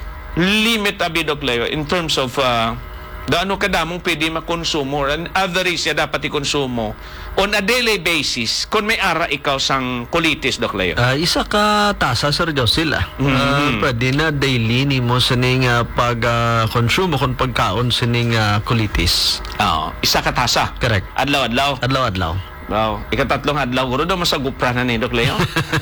limit abi Doc Leo in terms of uh, daano kadamong pwede makonsumo and average ya dapat ikonsumo on a daily basis kung may ara ikaw sang colitis Doc Leo. Ah, isa ka tasa Sir Josil ah. Mhm. Ah, pwede na daily ni mo sining uh, pag uh, consume kung pagkaon sining uh, colitis. Oo, isa ka tasa. Correct. Adlaw-adlaw. Adlaw-adlaw. Wow. Ikatatlong adlaw guro do masagupra na ni Doc Leo.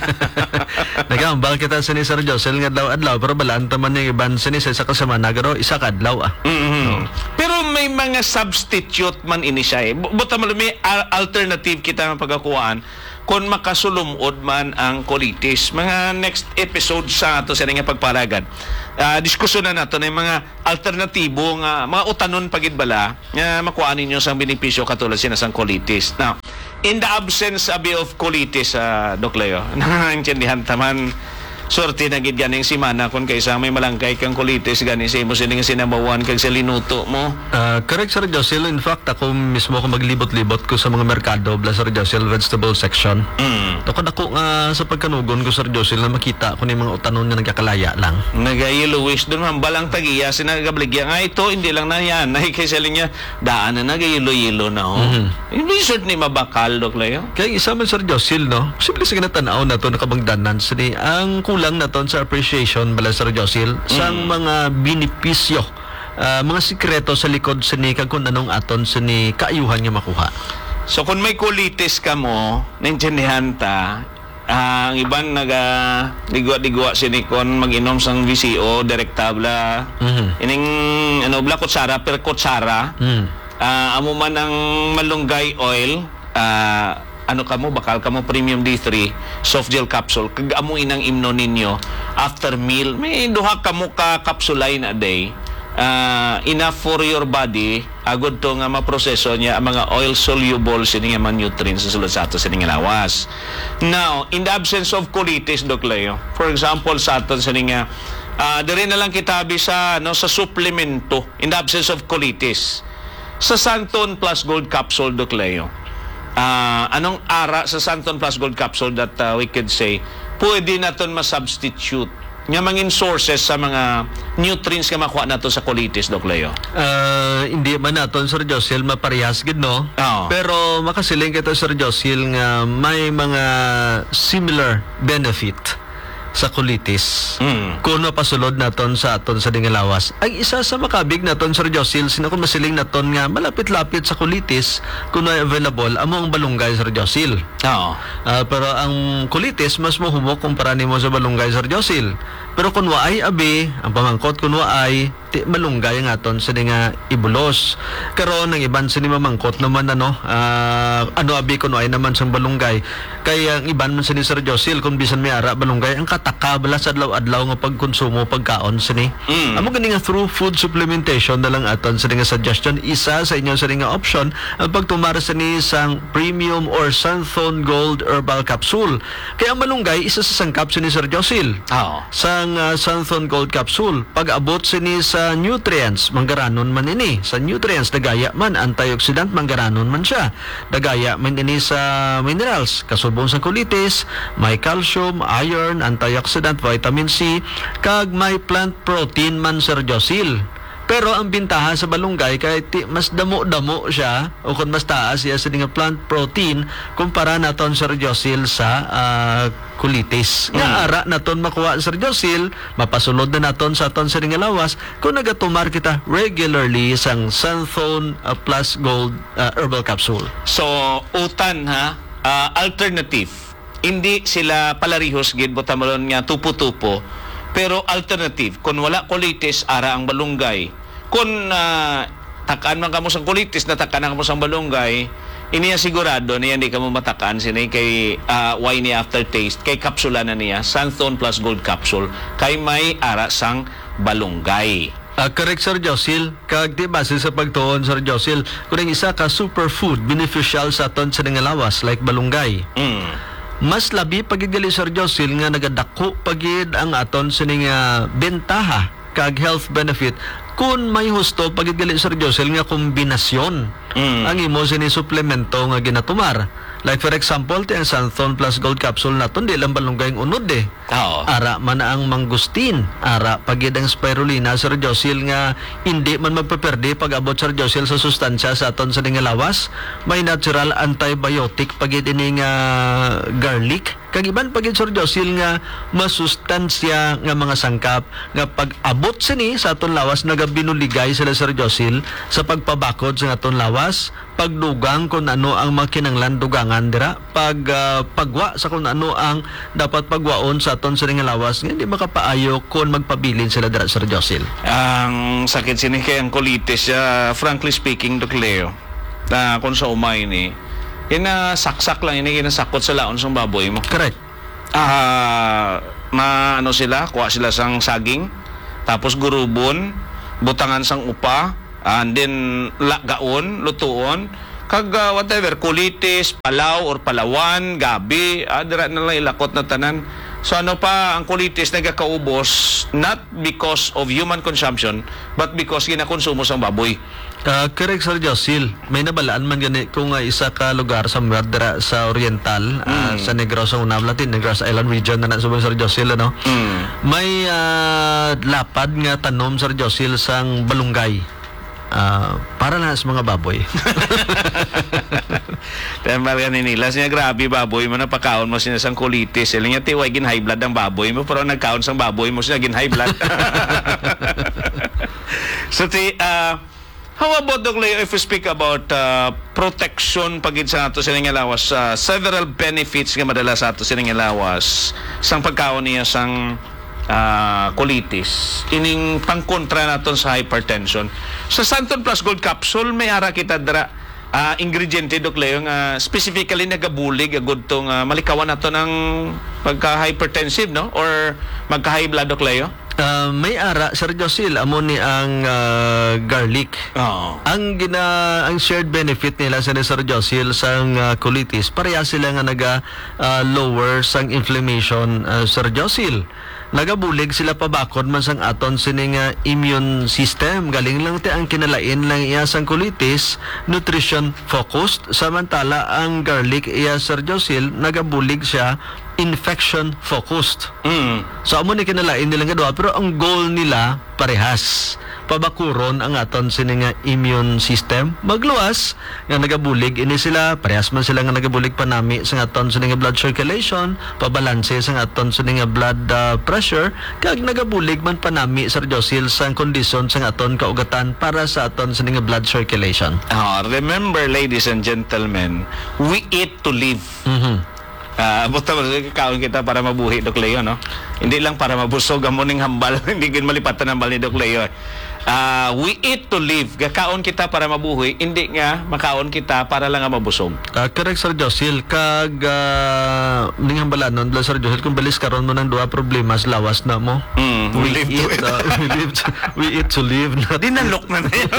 Nagambal kita sa ni Sir Josel nga adlaw-adlaw pero balaan taman yung iban sa ni sa isa ka semana garo isa ka adlaw ah. Mm-hmm. Pero may mga substitute man ini siya eh. Bu- Buta mo may al- alternative kita nga pagkakuhaan kung makasulumod man ang colitis. Mga next episode sa ato sa nga pagpalagan. Uh, diskusyon na nato na yung mga alternatibo nga mga utanon pagidbala nga makuha ninyo sa benepisyo katulad sinasang colitis. Now, in the absence abi of colitis, uh, Doc Leo, nangintindihan taman sorte na gid ganing simana kung kaysa may malangkay kang colitis gani sa imo sining sinamawan kag sa linuto mo. Uh, correct Sir Josel. In fact, ako mismo ako maglibot-libot ko sa mga merkado bla Sir Josel vegetable section. Mm. Takot ako nga sa pagkanugon ko Sir Josel na makita ko ni mga utanon nga nagkakalaya lang. Nagayilowis doon man balang tagiya sinagabligya nga ito hindi lang na yan ay kaysa linya daan na nagayilo-yilo na oh. Mhm. Yung resort ni mabakal Doc Leo. Kaya isa man Sir Josel no. Simple sa kinatanaw na to nakabangdanan sini ang kulang naton sa appreciation bala Sir Josel sang mga benepisyo, ah, mga sikreto sa likod sini kag kun anong aton sini kaayuhan nga makuha. So kung may colitis ka mo, naintindihan ta, ah, ang iban naga digwa-digwa sinikon mag-inom sang V C O direktabla. Mhm. Ining ano bla kutsara per kutsara. Mm. Ah, amo man ang malunggay oil, ah, ano kamo bakal kamo premium D three soft gel capsule kag amo inang imno ninyo after meal may duha kamo ka capsule a day. Uh, enough for your body agud to nga maproseso niya ang mga oil soluble sini nga mga nutrients sa sulod sa ato sini nga lawas. Now, in the absence of colitis Doc Leo, for example sa aton sini nga uh, diri na lang kitabi sa no sa suplemento in the absence of colitis. Sa Santon Plus Gold Capsule Doc Leo. Uh, anong ara sa Santon Plus Gold Capsule that uh, we could say pwede naton ma-substitute nga mangin sources sa mga nutrients nga makuha nato sa colitis Doc Leo. Ah, hindi man naton Sir Josel maparehas gid no. Oo. Pero makasiling kita Sir Josel nga may mga similar benefit sa colitis. Mm. Kung mapasulod naton sa aton sa dingalawas. Ang isa sa makabig naton Sir Josel sina kung masiling naton nga malapit-lapit sa colitis kung ay available amo ang balunggay Sir Josel. Oo. Ah, pero ang colitis mas mohumok kumpara nimo sa balunggay Sir Josel. Pero kung waay abi, ang pamangkot kung waay ti malunggay ang aton sa nga ibulos. Karon ang iban sa ni mamangkot naman ano, ah, ano abi kung waay naman sang balunggay. Kaya ang iban man sa ni Sir Josel kung bisan may ara balunggay ang kataka bala sa adlaw-adlaw nga pagkonsumo pagkaon sa ni. Mm. Amo gani nga through food supplementation na lang aton sa nga suggestion isa sa inyo sa nga option ang pagtumara sa ni sang premium or Santhon Gold Herbal Capsule. Kaya ang malunggay isa sa sangkap sa ni Sir Josel. Oo. Sang uh, Santhon Gold Capsule pag-abot sini sa nutrients manggaranon man ini sa nutrients dagaya man antioxidant manggaranon man siya dagaya man ini sa minerals kasulbong sa colitis may calcium iron antioxidant vitamin C kag may plant protein man Sir Josel. Pero ang bintahan sa balunggay kay ti, mas damo-damo siya o kung mas taas siya sa nga plant protein kumpara naton Sir Josel sa uh, colitis. Nga Mm. ara naton makuha Sir Josel, mapasulod na naton sa aton sa nga lawas kung nagatumar kita regularly sang Santhon uh, Plus Gold uh, Herbal Capsule. So, utan ha, ah, alternative. Hindi sila palarihos gid botamalon nga tupo-tupo. Pero alternative, kung wala colitis, ara ang balunggay. Kung uh, takaan man kamo sang colitis, natakan na kamo sang balunggay, iniya sigurado na hindi ka mo matakaan sinay kay uh, why ni aftertaste, kay kapsula na niya, Santhon Plus Gold Capsule, kay may ara sang balunggay. Uh, correct Sir Josel, kag di base sa pagtuon Sir Josel, kung ang isa ka superfood beneficial sa aton sa nga lawas like balunggay. Mm. Mas labi pagigali Sir Josel nga nagadako pagid ang aton sining nga bentaha kag health benefit kung may husto pagigali Sir Josel nga kombinasyon Mm. ang imo sini suplemento nga ginatumar. Like for example, ti ang Santhon Plus Gold Capsule naton di lang balunggay ang unod eh. Oo. Ara man ang mangustin, ara pagid ang spirulina, Sir Josil, nga hindi man magpaperde pag abot, Sir Josil, sa sustansya sa aton sa nga lawas. May natural antibiotic pagid ini nga garlic. Kag iban pagid, Sir Josil, nga masustansya nga mga sangkap nga pag abot sini sa aton lawas nagabinuligay sila, Sir Josil, sa pagpabakod sa aton lawas, pagdugang kung ano ang makinanglan dugangan dira, pag ah, pagwa sa kung ano ang dapat pagwaon sa aton sa nga lawas, nga hindi makapaayo kung magpabilin sila dira, Sir Josil. Ang sakit sini kay ang colitis, uh, frankly speaking, Doc Leo, na kung sa umay ni, ina saksak lang, ini kinasakot sa laon sa baboy mo. Correct. Ah, ma ano sila, kuha sila sang saging, tapos gurubon, butangan sang upa, and then lagaon, lutuon, kag uh, whatever, kulitis, palaw or palawan, gabi, ah, dira na lang ilakot na tanan. So ano pa, ang kulitis nagkakaubos not because of human consumption but because ginakonsumo sang baboy. Uh, correct, Sir Josil. May nabalaan man gani kung uh, isa ka lugar sa Merdera sa Oriental, uh, sa Negros, sa Unam Latin, Negros Island region na na, Sir Josil, ano? Mm. May uh, lapad nga tanom, Sir Josil, sang balunggay. Uh, para na sa mga baboy. Tembal ka nila. Siya grabe baboy mo na pakaon mo siya sang kulitis. Siya nga tiway gin high blood ang baboy mo pero nagkaon sang baboy mo siya gin high blood. So ti uh, how about, Doc Leo, if we speak about uh, protection pagid sa ato sining lawas, uh, several benefits nga madala sa ato sining lawas sang pagkaon niya sang uh, colitis, ining pangkontra naton sa hypertension. Sa Santon Plus Gold Capsule may ara kita dra uh, ingrediente, Doc Leo, nga specifically nagabulig agud tong uh, malikawan nato ng pagka-hypertensive, no, or magka-high blood, Doc Leo. Uh, may ara, Sir Josil, amo ni ang uh, garlic. Oo. Ang gina ang shared benefit nila sa ni Sir Josil sang uh, colitis, pareha sila nga naga uh, lower sang inflammation, uh, Sir Josil. Nagabulig sila pabakod man sang aton sining uh, immune system. Galing lang ti ang kinalain lang iya sang colitis, nutrition focused, samantala ang garlic iya, Sir Josil, nagabulig siya infection focused. Mm. So amo ni kinalain nila nga duha, pero ang goal nila parehas. Pabakuron ang aton sini nga immune system. Magluwas nga nagabulig ini sila, parehas man sila nga nagabulig panami sa aton sini nga blood circulation, pabalanse sa aton sini nga blood uh, pressure, kag nagabulig man panami, Sir Josil, sa kondisyon sa aton kaugatan para sa aton sini nga blood circulation. Ah, remember, ladies and gentlemen, we eat to live. Mhm. Ah, buta mo kaon kita para mabuhi, Doc Leo, no? Hindi lang para mabusog ang muning hambal, hindi gid malipatan ang hambal ni Doc Leo. Ah, we eat to live. Gakaon kita para mabuhi, hindi nga makaon kita para lang nga mabusog. Uh, correct, Sir Josil. Kag uh, ning hambalanon, Sir Josil, kung balis karon mo ng duha problemas, lawas na mo. Mm, we live to eat, eat. uh, we live to, we eat to live. Di nalok na na yun.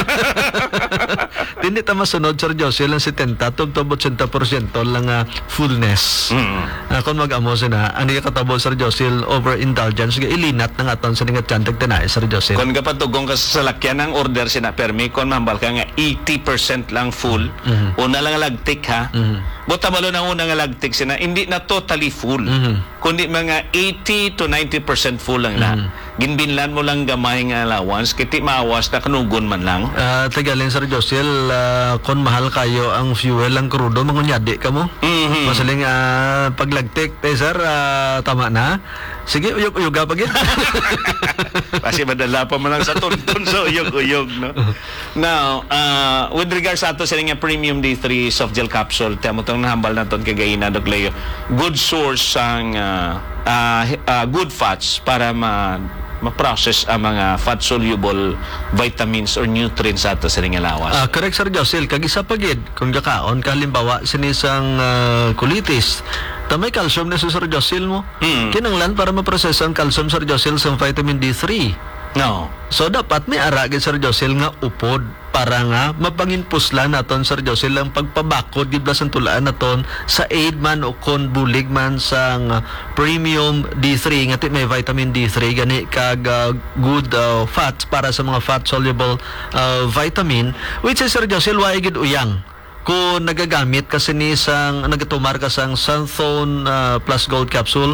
Hindi ta masunod, Sir Josil, ang setenta to eighty percent lang uh, fullness. Mm. Uh, kung mag-amo sina, ang hindi katabo, Sir Josil, overindulgence, ilinat ng aton sa nga tiyantag tinay, Sir Josil. Kung kapatugong ka sa lakyan ng order sina permi, kung mahambal ka nga eighty percent lang full, Mhm. una lang lagtik, ha? Mhm. Buta malo na una nga lagtik sina, hindi na totally full. Mhm. Kundi mga eighty to ninety percent full lang na. Mhm. Ginbinlan mo lang gamay nga allowance, kiti maawas na kanugon man lang. Uh, tagaling, Sir Josil, uh, kung mahal kayo ang fuel, ang crudo, mangunyadi ka mo. Mhm. Masaling uh, paglagtik, eh, sir, uh, tama na. Sige, uyog-uyog pag yun. Kasi madala pa man lang sa tuntun sa uyog-uyog, no? Now, uh, with regards sa ato sa nga premium D three soft gel capsule, tiyan mo itong nahambal na itong kagayina, Doc Leo. Good source ang uh, uh, uh, good fats para ma ma-process ang mga fat-soluble vitamins or nutrients sa ato sa nga lawas. Ah, correct, Sir Josil. Kag isa pagid, kung gakaon, kalimbawa, sinisang uh, colitis, tamay calcium na sa Sir Josil mo. Mm. Kinanglan para maprocess ang calcium, Sir Josil, sa vitamin D three. No. So, dapat may aragin, Sir Josil, nga upod para nga mapanginpuslan naton, Sir Josil, ang pagpabakod gibla sa tulaan naton sa aid man o kon bulig man sang uh, premium D three nga ti may vitamin D three gani kag uh, good uh, fats para sa mga fat soluble uh, vitamin, which is, Sir Josil, wa gid uyang kung nagagamit kasi ni sang nagatumar ka sang Santhone uh, Plus Gold Capsule,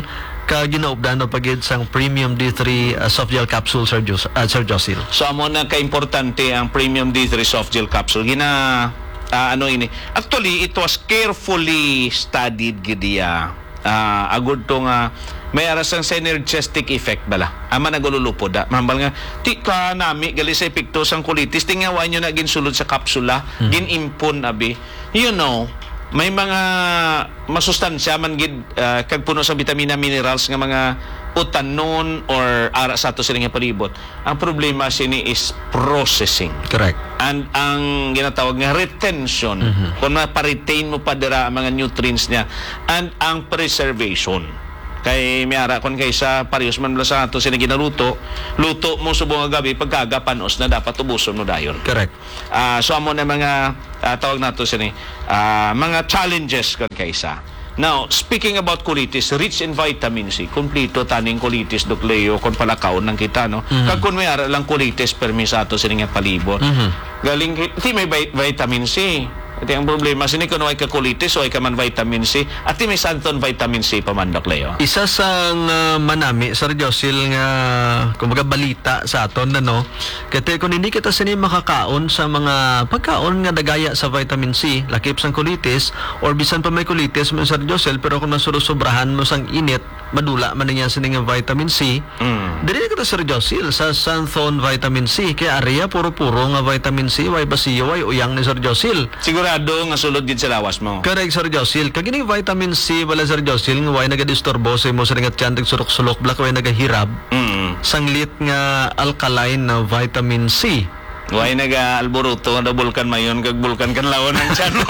ka ginaubdan o pagid sang Premium D three uh, soft gel capsule, Sir, Jos- uh, Sir Josil. So amo na ka-importante ang Premium D three soft gel capsule. Gina ah, ano ini. Actually, it was carefully studied gidiya. Ah, agud to nga may aras ang synergistic effect bala. Ama nagululupod da. Mambal nga ti ka nami gali sa epekto sang colitis tingawan nyo na ginsulod sa kapsula, Hmm. ginimpon abi. You know, may mga masustansya man gid ah, kag puno sa vitamina minerals nga mga utanon or ara sa ato sila nga palibot. Ang problema sini is processing. Correct. And ang ginatawag nga retention, kung ma-retain mo pa dira ang mga nutrients niya, and ang preservation. Kay miara kon kay sa parehas man bala sa ato sila ginaluto, luto mo subong nga gabi pagkagapanos na dapat ubuson mo dayon. Correct. Ah, so amo na mga ah, tawag nato sini ah, mga challenges kon kaysa. Now, speaking about colitis, rich in vitamin C, kumplito taning colitis dokleo kon palakaon nang kita no. Kag kun may ara lang colitis permisato sini nga palibot. Galing ti may vi- vitamin C. Iti ang problema sini kun way ka colitis o ay ka man vitamin C at ti may santon vitamin C pa man dokleo. Isa sa uh, manami, Sir Josil, nga kumbaga balita sa aton na no, kaya kung hindi kita sini makakaon sa mga pagkaon nga dagaya sa vitamin C, lakip sang colitis, or bisan pa may colitis mo, Sir Josil, pero kung nasurusobrahan mo sang init, madula man niya sini nga vitamin C, Mm. dili kita, Sir Josil, sa Santhon vitamin C, kaya area puro-puro nga vitamin C, way basiyo, way uyang ni Sir Josil. Sigurado nga sulod gid sa lawas mo. Correct, Sir Josil. Kagining vitamin C wala, Sir Josil, nga way nagadisturbo sa imo sa nga tiyan sulok-sulok black way nagahirab. Mm. Sanglit nga alkaline na vitamin C. Way naga-alboruto na bulkan mayon kag bulkan kan lawon ang tiyan mo.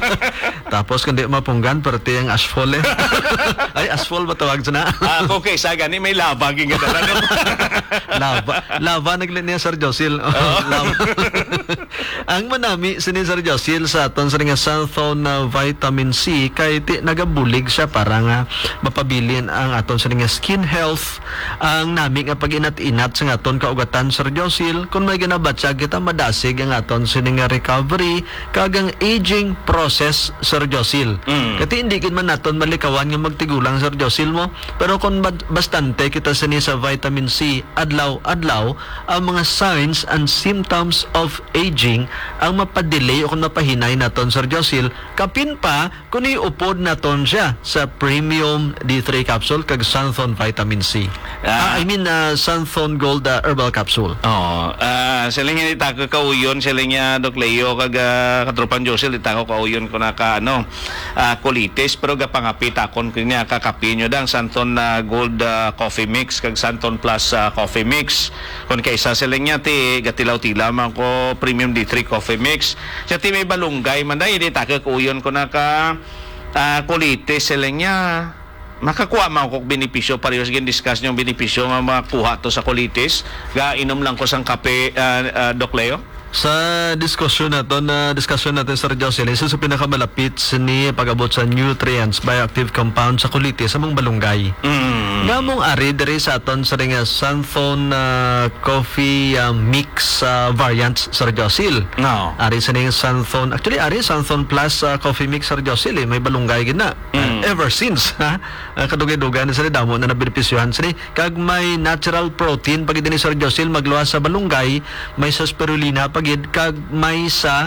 Tapos kundi mapunggan perti ang asphalt eh. Ay, asphalt ba tawag sa na? Ah, okay, sa gani may lava ging kada no. lava. Lava naglin niya, Sir Josil. Lava. Ang manami sini, Sir Josil, sa aton sa nga Santhon na vitamin C kay ti nagabulig siya para nga mapabilin ang aton sa nga skin health. Ang nami nga pag-inat-inat sa aton kaugatan, Sir Josil, kung may ginabatsa kita madasig ang aton sa nga recovery kagang aging process, Sir Josil. Mm. Kati hindi gid man naton malikawan nga magtigulang, Sir Josil mo, pero kung bad- bastante kita sini sa vitamin C adlaw-adlaw, ang mga signs and symptoms of aging ang mapadelay o kung mapahinay naton, Sir Josil, kapin pa kung iupod naton siya sa Premium D three capsule kag Santhon vitamin C. Ah, Ah. I mean uh, Santhon Gold uh, herbal capsule. Oh, ah sila nga itako kauyon sila nga Doc Leo kag uh, katropan Josel itako kauyon ko na ka ano ah, colitis pero gapangapit akon kanya kakapi nyo dang Santon na Gold ah, Coffee Mix kag Santon Plus ah, Coffee Mix kun kaysa sila nga ti gatilaw-tilaw man ko Premium D three Coffee Mix sa ti may balunggay man dai itako kauyon ko na ka ah, colitis sila nga makakuha man ko benepisyo parehas gin discuss yung benepisyo nga makuha to sa colitis ga inom lang ko sang kape uh, uh, Doc Leo. Sa diskusyon natin, na diskusyon natin, Sir Jocelyn, isa sa pinakamalapit ni pag-abot sa nutrients, bioactive compound sa colitis sa mga balunggay. Mm. Nga mong ari diri sa aton sa ringa Santhon uh, coffee uh, mix uh, variants, Sir Josil. No. Ari sa ning Santhon, actually ari Santhon plus uh, coffee mix, Sir Josil, eh, may balunggay gina. Mm. Uh, ever since, ha? Uh, kadugay-dugay na sa damo na nabenepisyohan sa ni. Kag may natural protein pag ni Sir Josil magluwas sa balunggay, may sa spirulina pagid kag may sa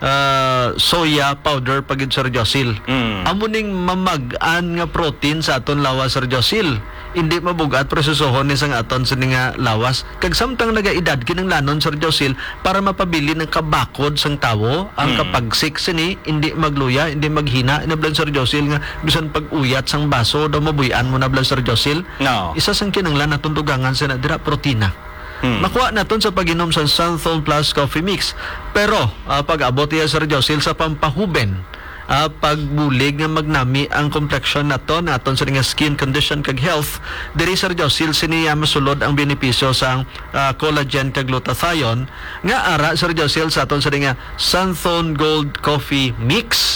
uh, soya powder pagid, Sir Josil. Mm. Amo ning mamag-an nga protein sa aton lawas, Sir Josil. Hindi mabugat prosesohon ni sang aton sa nga lawas. Kag samtang nagaedad kinang lanon, Sir Josil, para mapabili ng kabakod sang tawo, ang Mm. kapagsik sini hindi magluya, hindi maghina. Inablan, Sir Josil, nga bisan pag-uyat sang baso daw mabuyan mo na blan, Sir Josil. No. Isa sang kinanglan na tundugangan sa na dira protina. Hmm. Makuha naton sa pag-inom sa Santhon Plus Coffee Mix. Pero ah, pag-abot iya, Sir Josil, sa pampahuben, ah, pagbulig nga magnami ang complexion naton naton sa nga skin condition kag health, diri, Sir Josil, siniya masulod ang benepisyo sa ah, collagen kag glutathione nga ara, Sir Josil, sa aton sa nga Santhon Gold Coffee Mix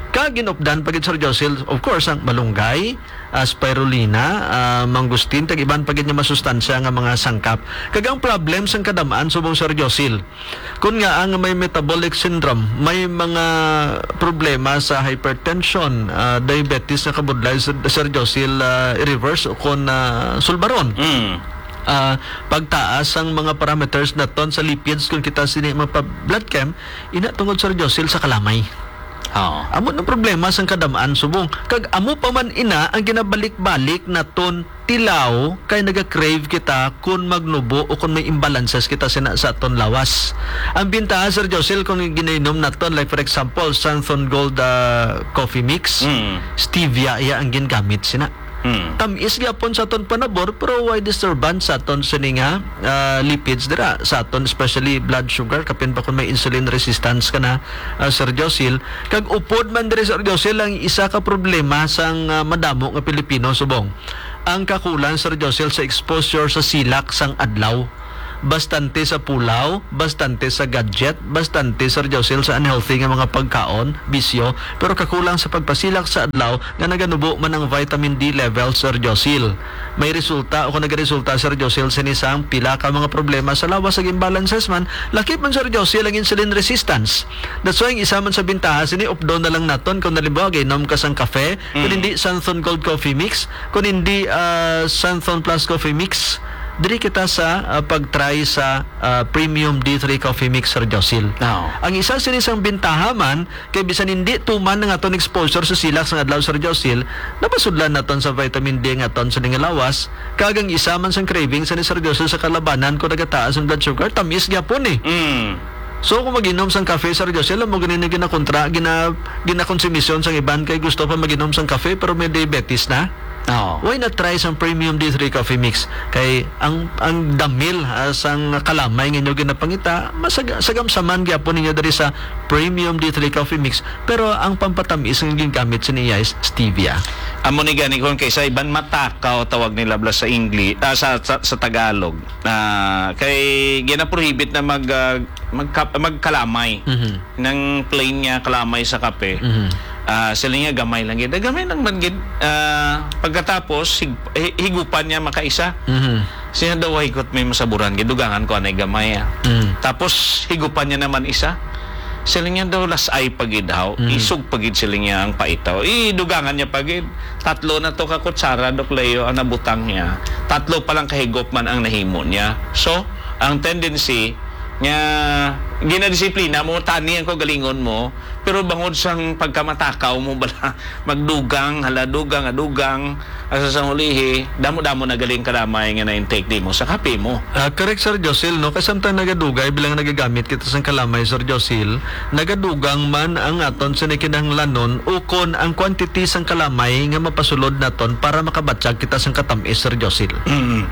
Kag ginupdan pagid Sir Josil, of course, ang malunggay, uh, spirulina, uh, mangustin, tag iban pagid nga masustansya nga mga sangkap. Kag ang problem sang kadamaan subong Sir Josil, kun nga ang may metabolic syndrome, may mga problema sa hypertension, uh, diabetes na kabudlay, Sir Josil, uh, i-reverse o kun uh, sulbaron. Mm. Uh, pagtaas ang mga parameters na ton sa lipids kung kita sini magpa-blood chem, ina tungod Sir Josil sa kalamay. Oo. Amo ng problema sang kadamaan subong. Kag amo pa man ina ang ginabalik-balik na ton tilaw kay naga-crave kita kung magnubo o kung may imbalances kita sina sa ton lawas. Ang bintaha Sir Josil kung ginainom na ton, like for example Santhon Gold uh, coffee mix, Mm. stevia iya ang gingamit sina. Mm. Tamis gyapon sa aton panabor pero why disturbance sa aton sini nga uh, lipids dira sa aton, especially blood sugar kapin pa kung may insulin resistance ka na, uh, Sir Josil. Kag upod man diri Sir Josil ang isa ka problema sang uh, madamo nga Pilipino subong ang kakulang Sir Josil sa exposure sa silak sang adlaw. Bastante sa pulaw, bastante sa gadget, bastante Sir Josil sa unhealthy nga mga pagkaon, bisyo, pero kakulang sa pagpasilak sa adlaw nga naganubo man ang vitamin D level Sir Josil. May resulta o kung nagaresulta Sir Josil sinisang pila ka mga problema sa lawas sa imbalances man, lakip man Sir Josil ang insulin resistance. That's why ang isa man sa bintaha sini updown na lang naton kung nalimbawa ginom ka sang kafe, mm. kung hindi Santhon Gold Coffee Mix, kung hindi uh, Santhon Plus Coffee Mix, diri kita sa uh, pag-try sa uh, Premium D three Coffee Mix Sir Josil. Oo. Ang isa sinisang bintaha man kay bisan hindi tuman ng aton exposure sa silak sa adlaw Sir Josil, napasudlan naton sa vitamin D nga aton sa lawas. Kagang isa man sang craving sa ni Sir Josil sa kalabanan ko nagataas ang blood sugar, tamis gyapon eh. Mm. So kung maginom sang kafe Sir Josil, mo ganin gina kontra gina gina konsumisyon sang iban kay gusto pa maginom sang kafe pero may diabetes na. Oo. Why not try some Premium D three Coffee Mix? Kay ang ang damil uh, sang kalamay nga inyo ginapangita, masag sagamsaman gyapon ninyo diri sa Premium D three Coffee Mix, pero ang pampatamis nga gingamit sa niya is stevia. Amo ni gani kon kaysa iban matakaw tawag nila bla sa English, ah, sa, sa sa Tagalog. Ah, kay gina-prohibit na mag uh, magka, magkalamay Mhm. ng plain nga kalamay sa kape. Mhm. Ah, sila nga gamay lang gid. Gamay lang man gid. Ah, pagkatapos hig, hi- higupan niya makaisa. Mhm. Siya daw hikot may masaburan gid dugangan ko anay gamay. Ah. Mhm. Tapos higupan niya naman isa. Sila nga daw las ay pagid haw. Mm. Isug pagid sila nga ang paitaw. Idugangan niya pagid. Tatlo na to ka kutsara Dok Leo ang nabutang niya. Tatlo pa lang kahigop man ang nahimo niya. So, ang tendency nga ginadisiplina mo, tani ang ko galingon mo, pero bangod sang pagkamatakaw mo bala magdugang, haladugang, adugang, asa sa ulihi, damo-damo na galing kalamay nga na-intake di mo sa kape mo. Ah, correct Sir Josil, no? Kasi samtang nagadugay bilang nagagamit kita sa kalamay Sir Josil, nagadugang man ang aton sa nakinahanglanon o kon ang quantity sang kalamay nga mapasulod naton para makabatsag kita sang katamis Sir Josil. Mm.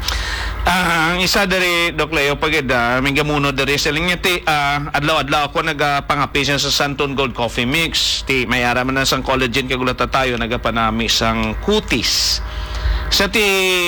Ah, ang isa dari Dok Leo pagid uh, may gamuno dari sa linya ti ah, adlaw-adlaw ako nagapangapi siya sa Santon Gold Coffee Mix. Ti may ara man na sang collagen kagulata tayo nagapanami sang kutis. Sa ti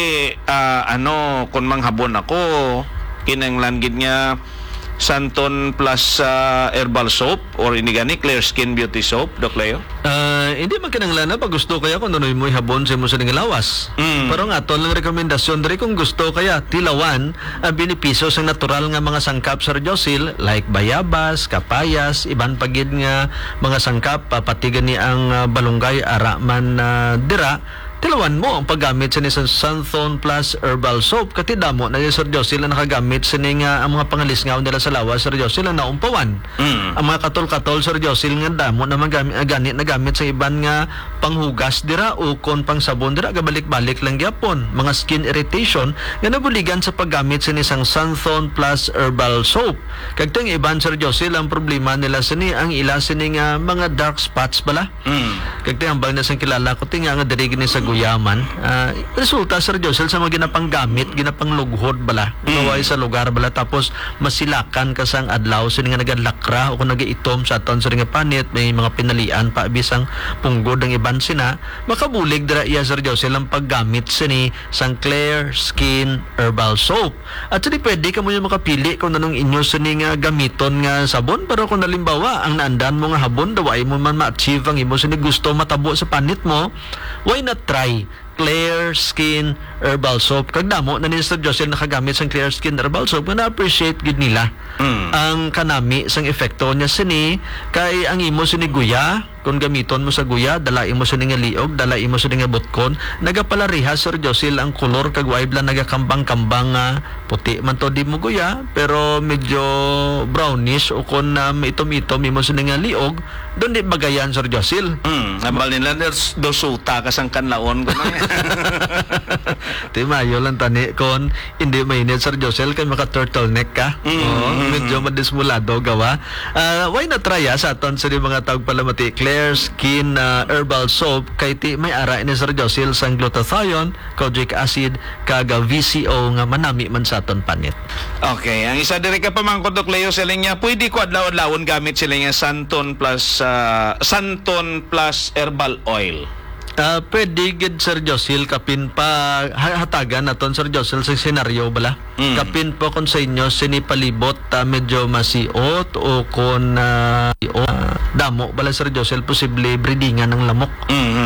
ah, ano kun manghabon ako kinanglan gid nga Santon Plus uh, Herbal Soap or ini gani Clear Skin Beauty Soap, Dok Leo. Ah, hindi man kinanglan na pag gusto kaya kung nunoy mo habon sa mo sa lawas. Mm. Pero nga aton lang rekomendasyon diri kung gusto kaya tilawan ang benepisyo sa natural nga mga sangkap Sir Josil like bayabas, kapayas, iban pagid nga mga sangkap papatigan ni ang uh, balunggay ara man uh, dira. Tilawan mo ang paggamit sa nisang Santhon Plus Herbal Soap. Katidamo na yung Sir Josil na nakagamit sa nga ang mga pangalisngaw nila sa lawas Sir Josil na naumpawan. Mm. Ang mga katol-katol Sir Josil nga damo na magamit, ganit na gamit sa iban nga panghugas dira o kon pang sabon dira gabalik-balik lang gyapon. Mga skin irritation nga nabuligan sa paggamit sa nisang Santhon Plus Herbal Soap. Kagtang iban Sir Josil ang problema nila sini ang ila sini nga mga dark spots bala. Mm. Kagtang ang bang nasang kilala ko tinga nga diri gini sa guyaman. Ah, resulta Sir Josel sa mga ginapang gamit, ginapang lughod bala. Naway sa lugar bala tapos masilakan ka sang adlaw sini nga nagadlakra o kung nagaitom sa aton sa nga panit may mga pinalian pa bisang punggod ang iban sina makabulig dira iya Sir Josel ang paggamit sini sang Clear Skin Herbal Soap. At sini pwede ka mo yung makapili kung anong inyo sini nga gamiton nga sabon pero kung nalimbawa ang naandan mo nga habon daw ay mo man ma-achieve ang imo sini gusto matabo sa panit mo, why not try Clear Skin Herbal Soap? Kag damo na ni Sir Josel nakagamit sang Clear Skin Herbal Soap nga na-appreciate gid nila Mm. ang kanami sang epekto niya sini kay ang imo sini guya kung gamiton mo sa guya dalain mo sini nga liog dalain mo sini nga butkon nagapalariha Sir Josel ang kolor kag way bla nagakambang-kambang nga puti man to di mo guya pero medyo brownish o kun uh, itom-itom imo sini nga liog don di bagayan Sir Josel. Mm, nabal nila dos dosuta ka sang kanlaon ko na. Di mayo lang tani kon hindi mainit Sir Josel kay maka turtleneck ka. Mm. Oo, medyo madismulado gawa. Ah, why not try ah, sa aton sa di mga tawag palamati Clear Skin ah, Herbal Soap kay ti may ara ni Sir Josel sang glutathione, kojic acid kag V C O nga manami man sa aton panit. Okay, ang isa diri ka pamangkot Dok Leo sila niya, pwede ko adlaw-adlawon gamit sila nga Santon plus ah, Santon plus herbal oil. Ah, pwede gid Sir Josel kapin pa ha- hatagan naton Sir Josel sa senaryo bala. Mm. Kapin po kung sa inyo sinipalibot ah, medyo masiot o kung ah, o, ah, damo bala Sir Josel posible breedingan ng lamok. Mhm.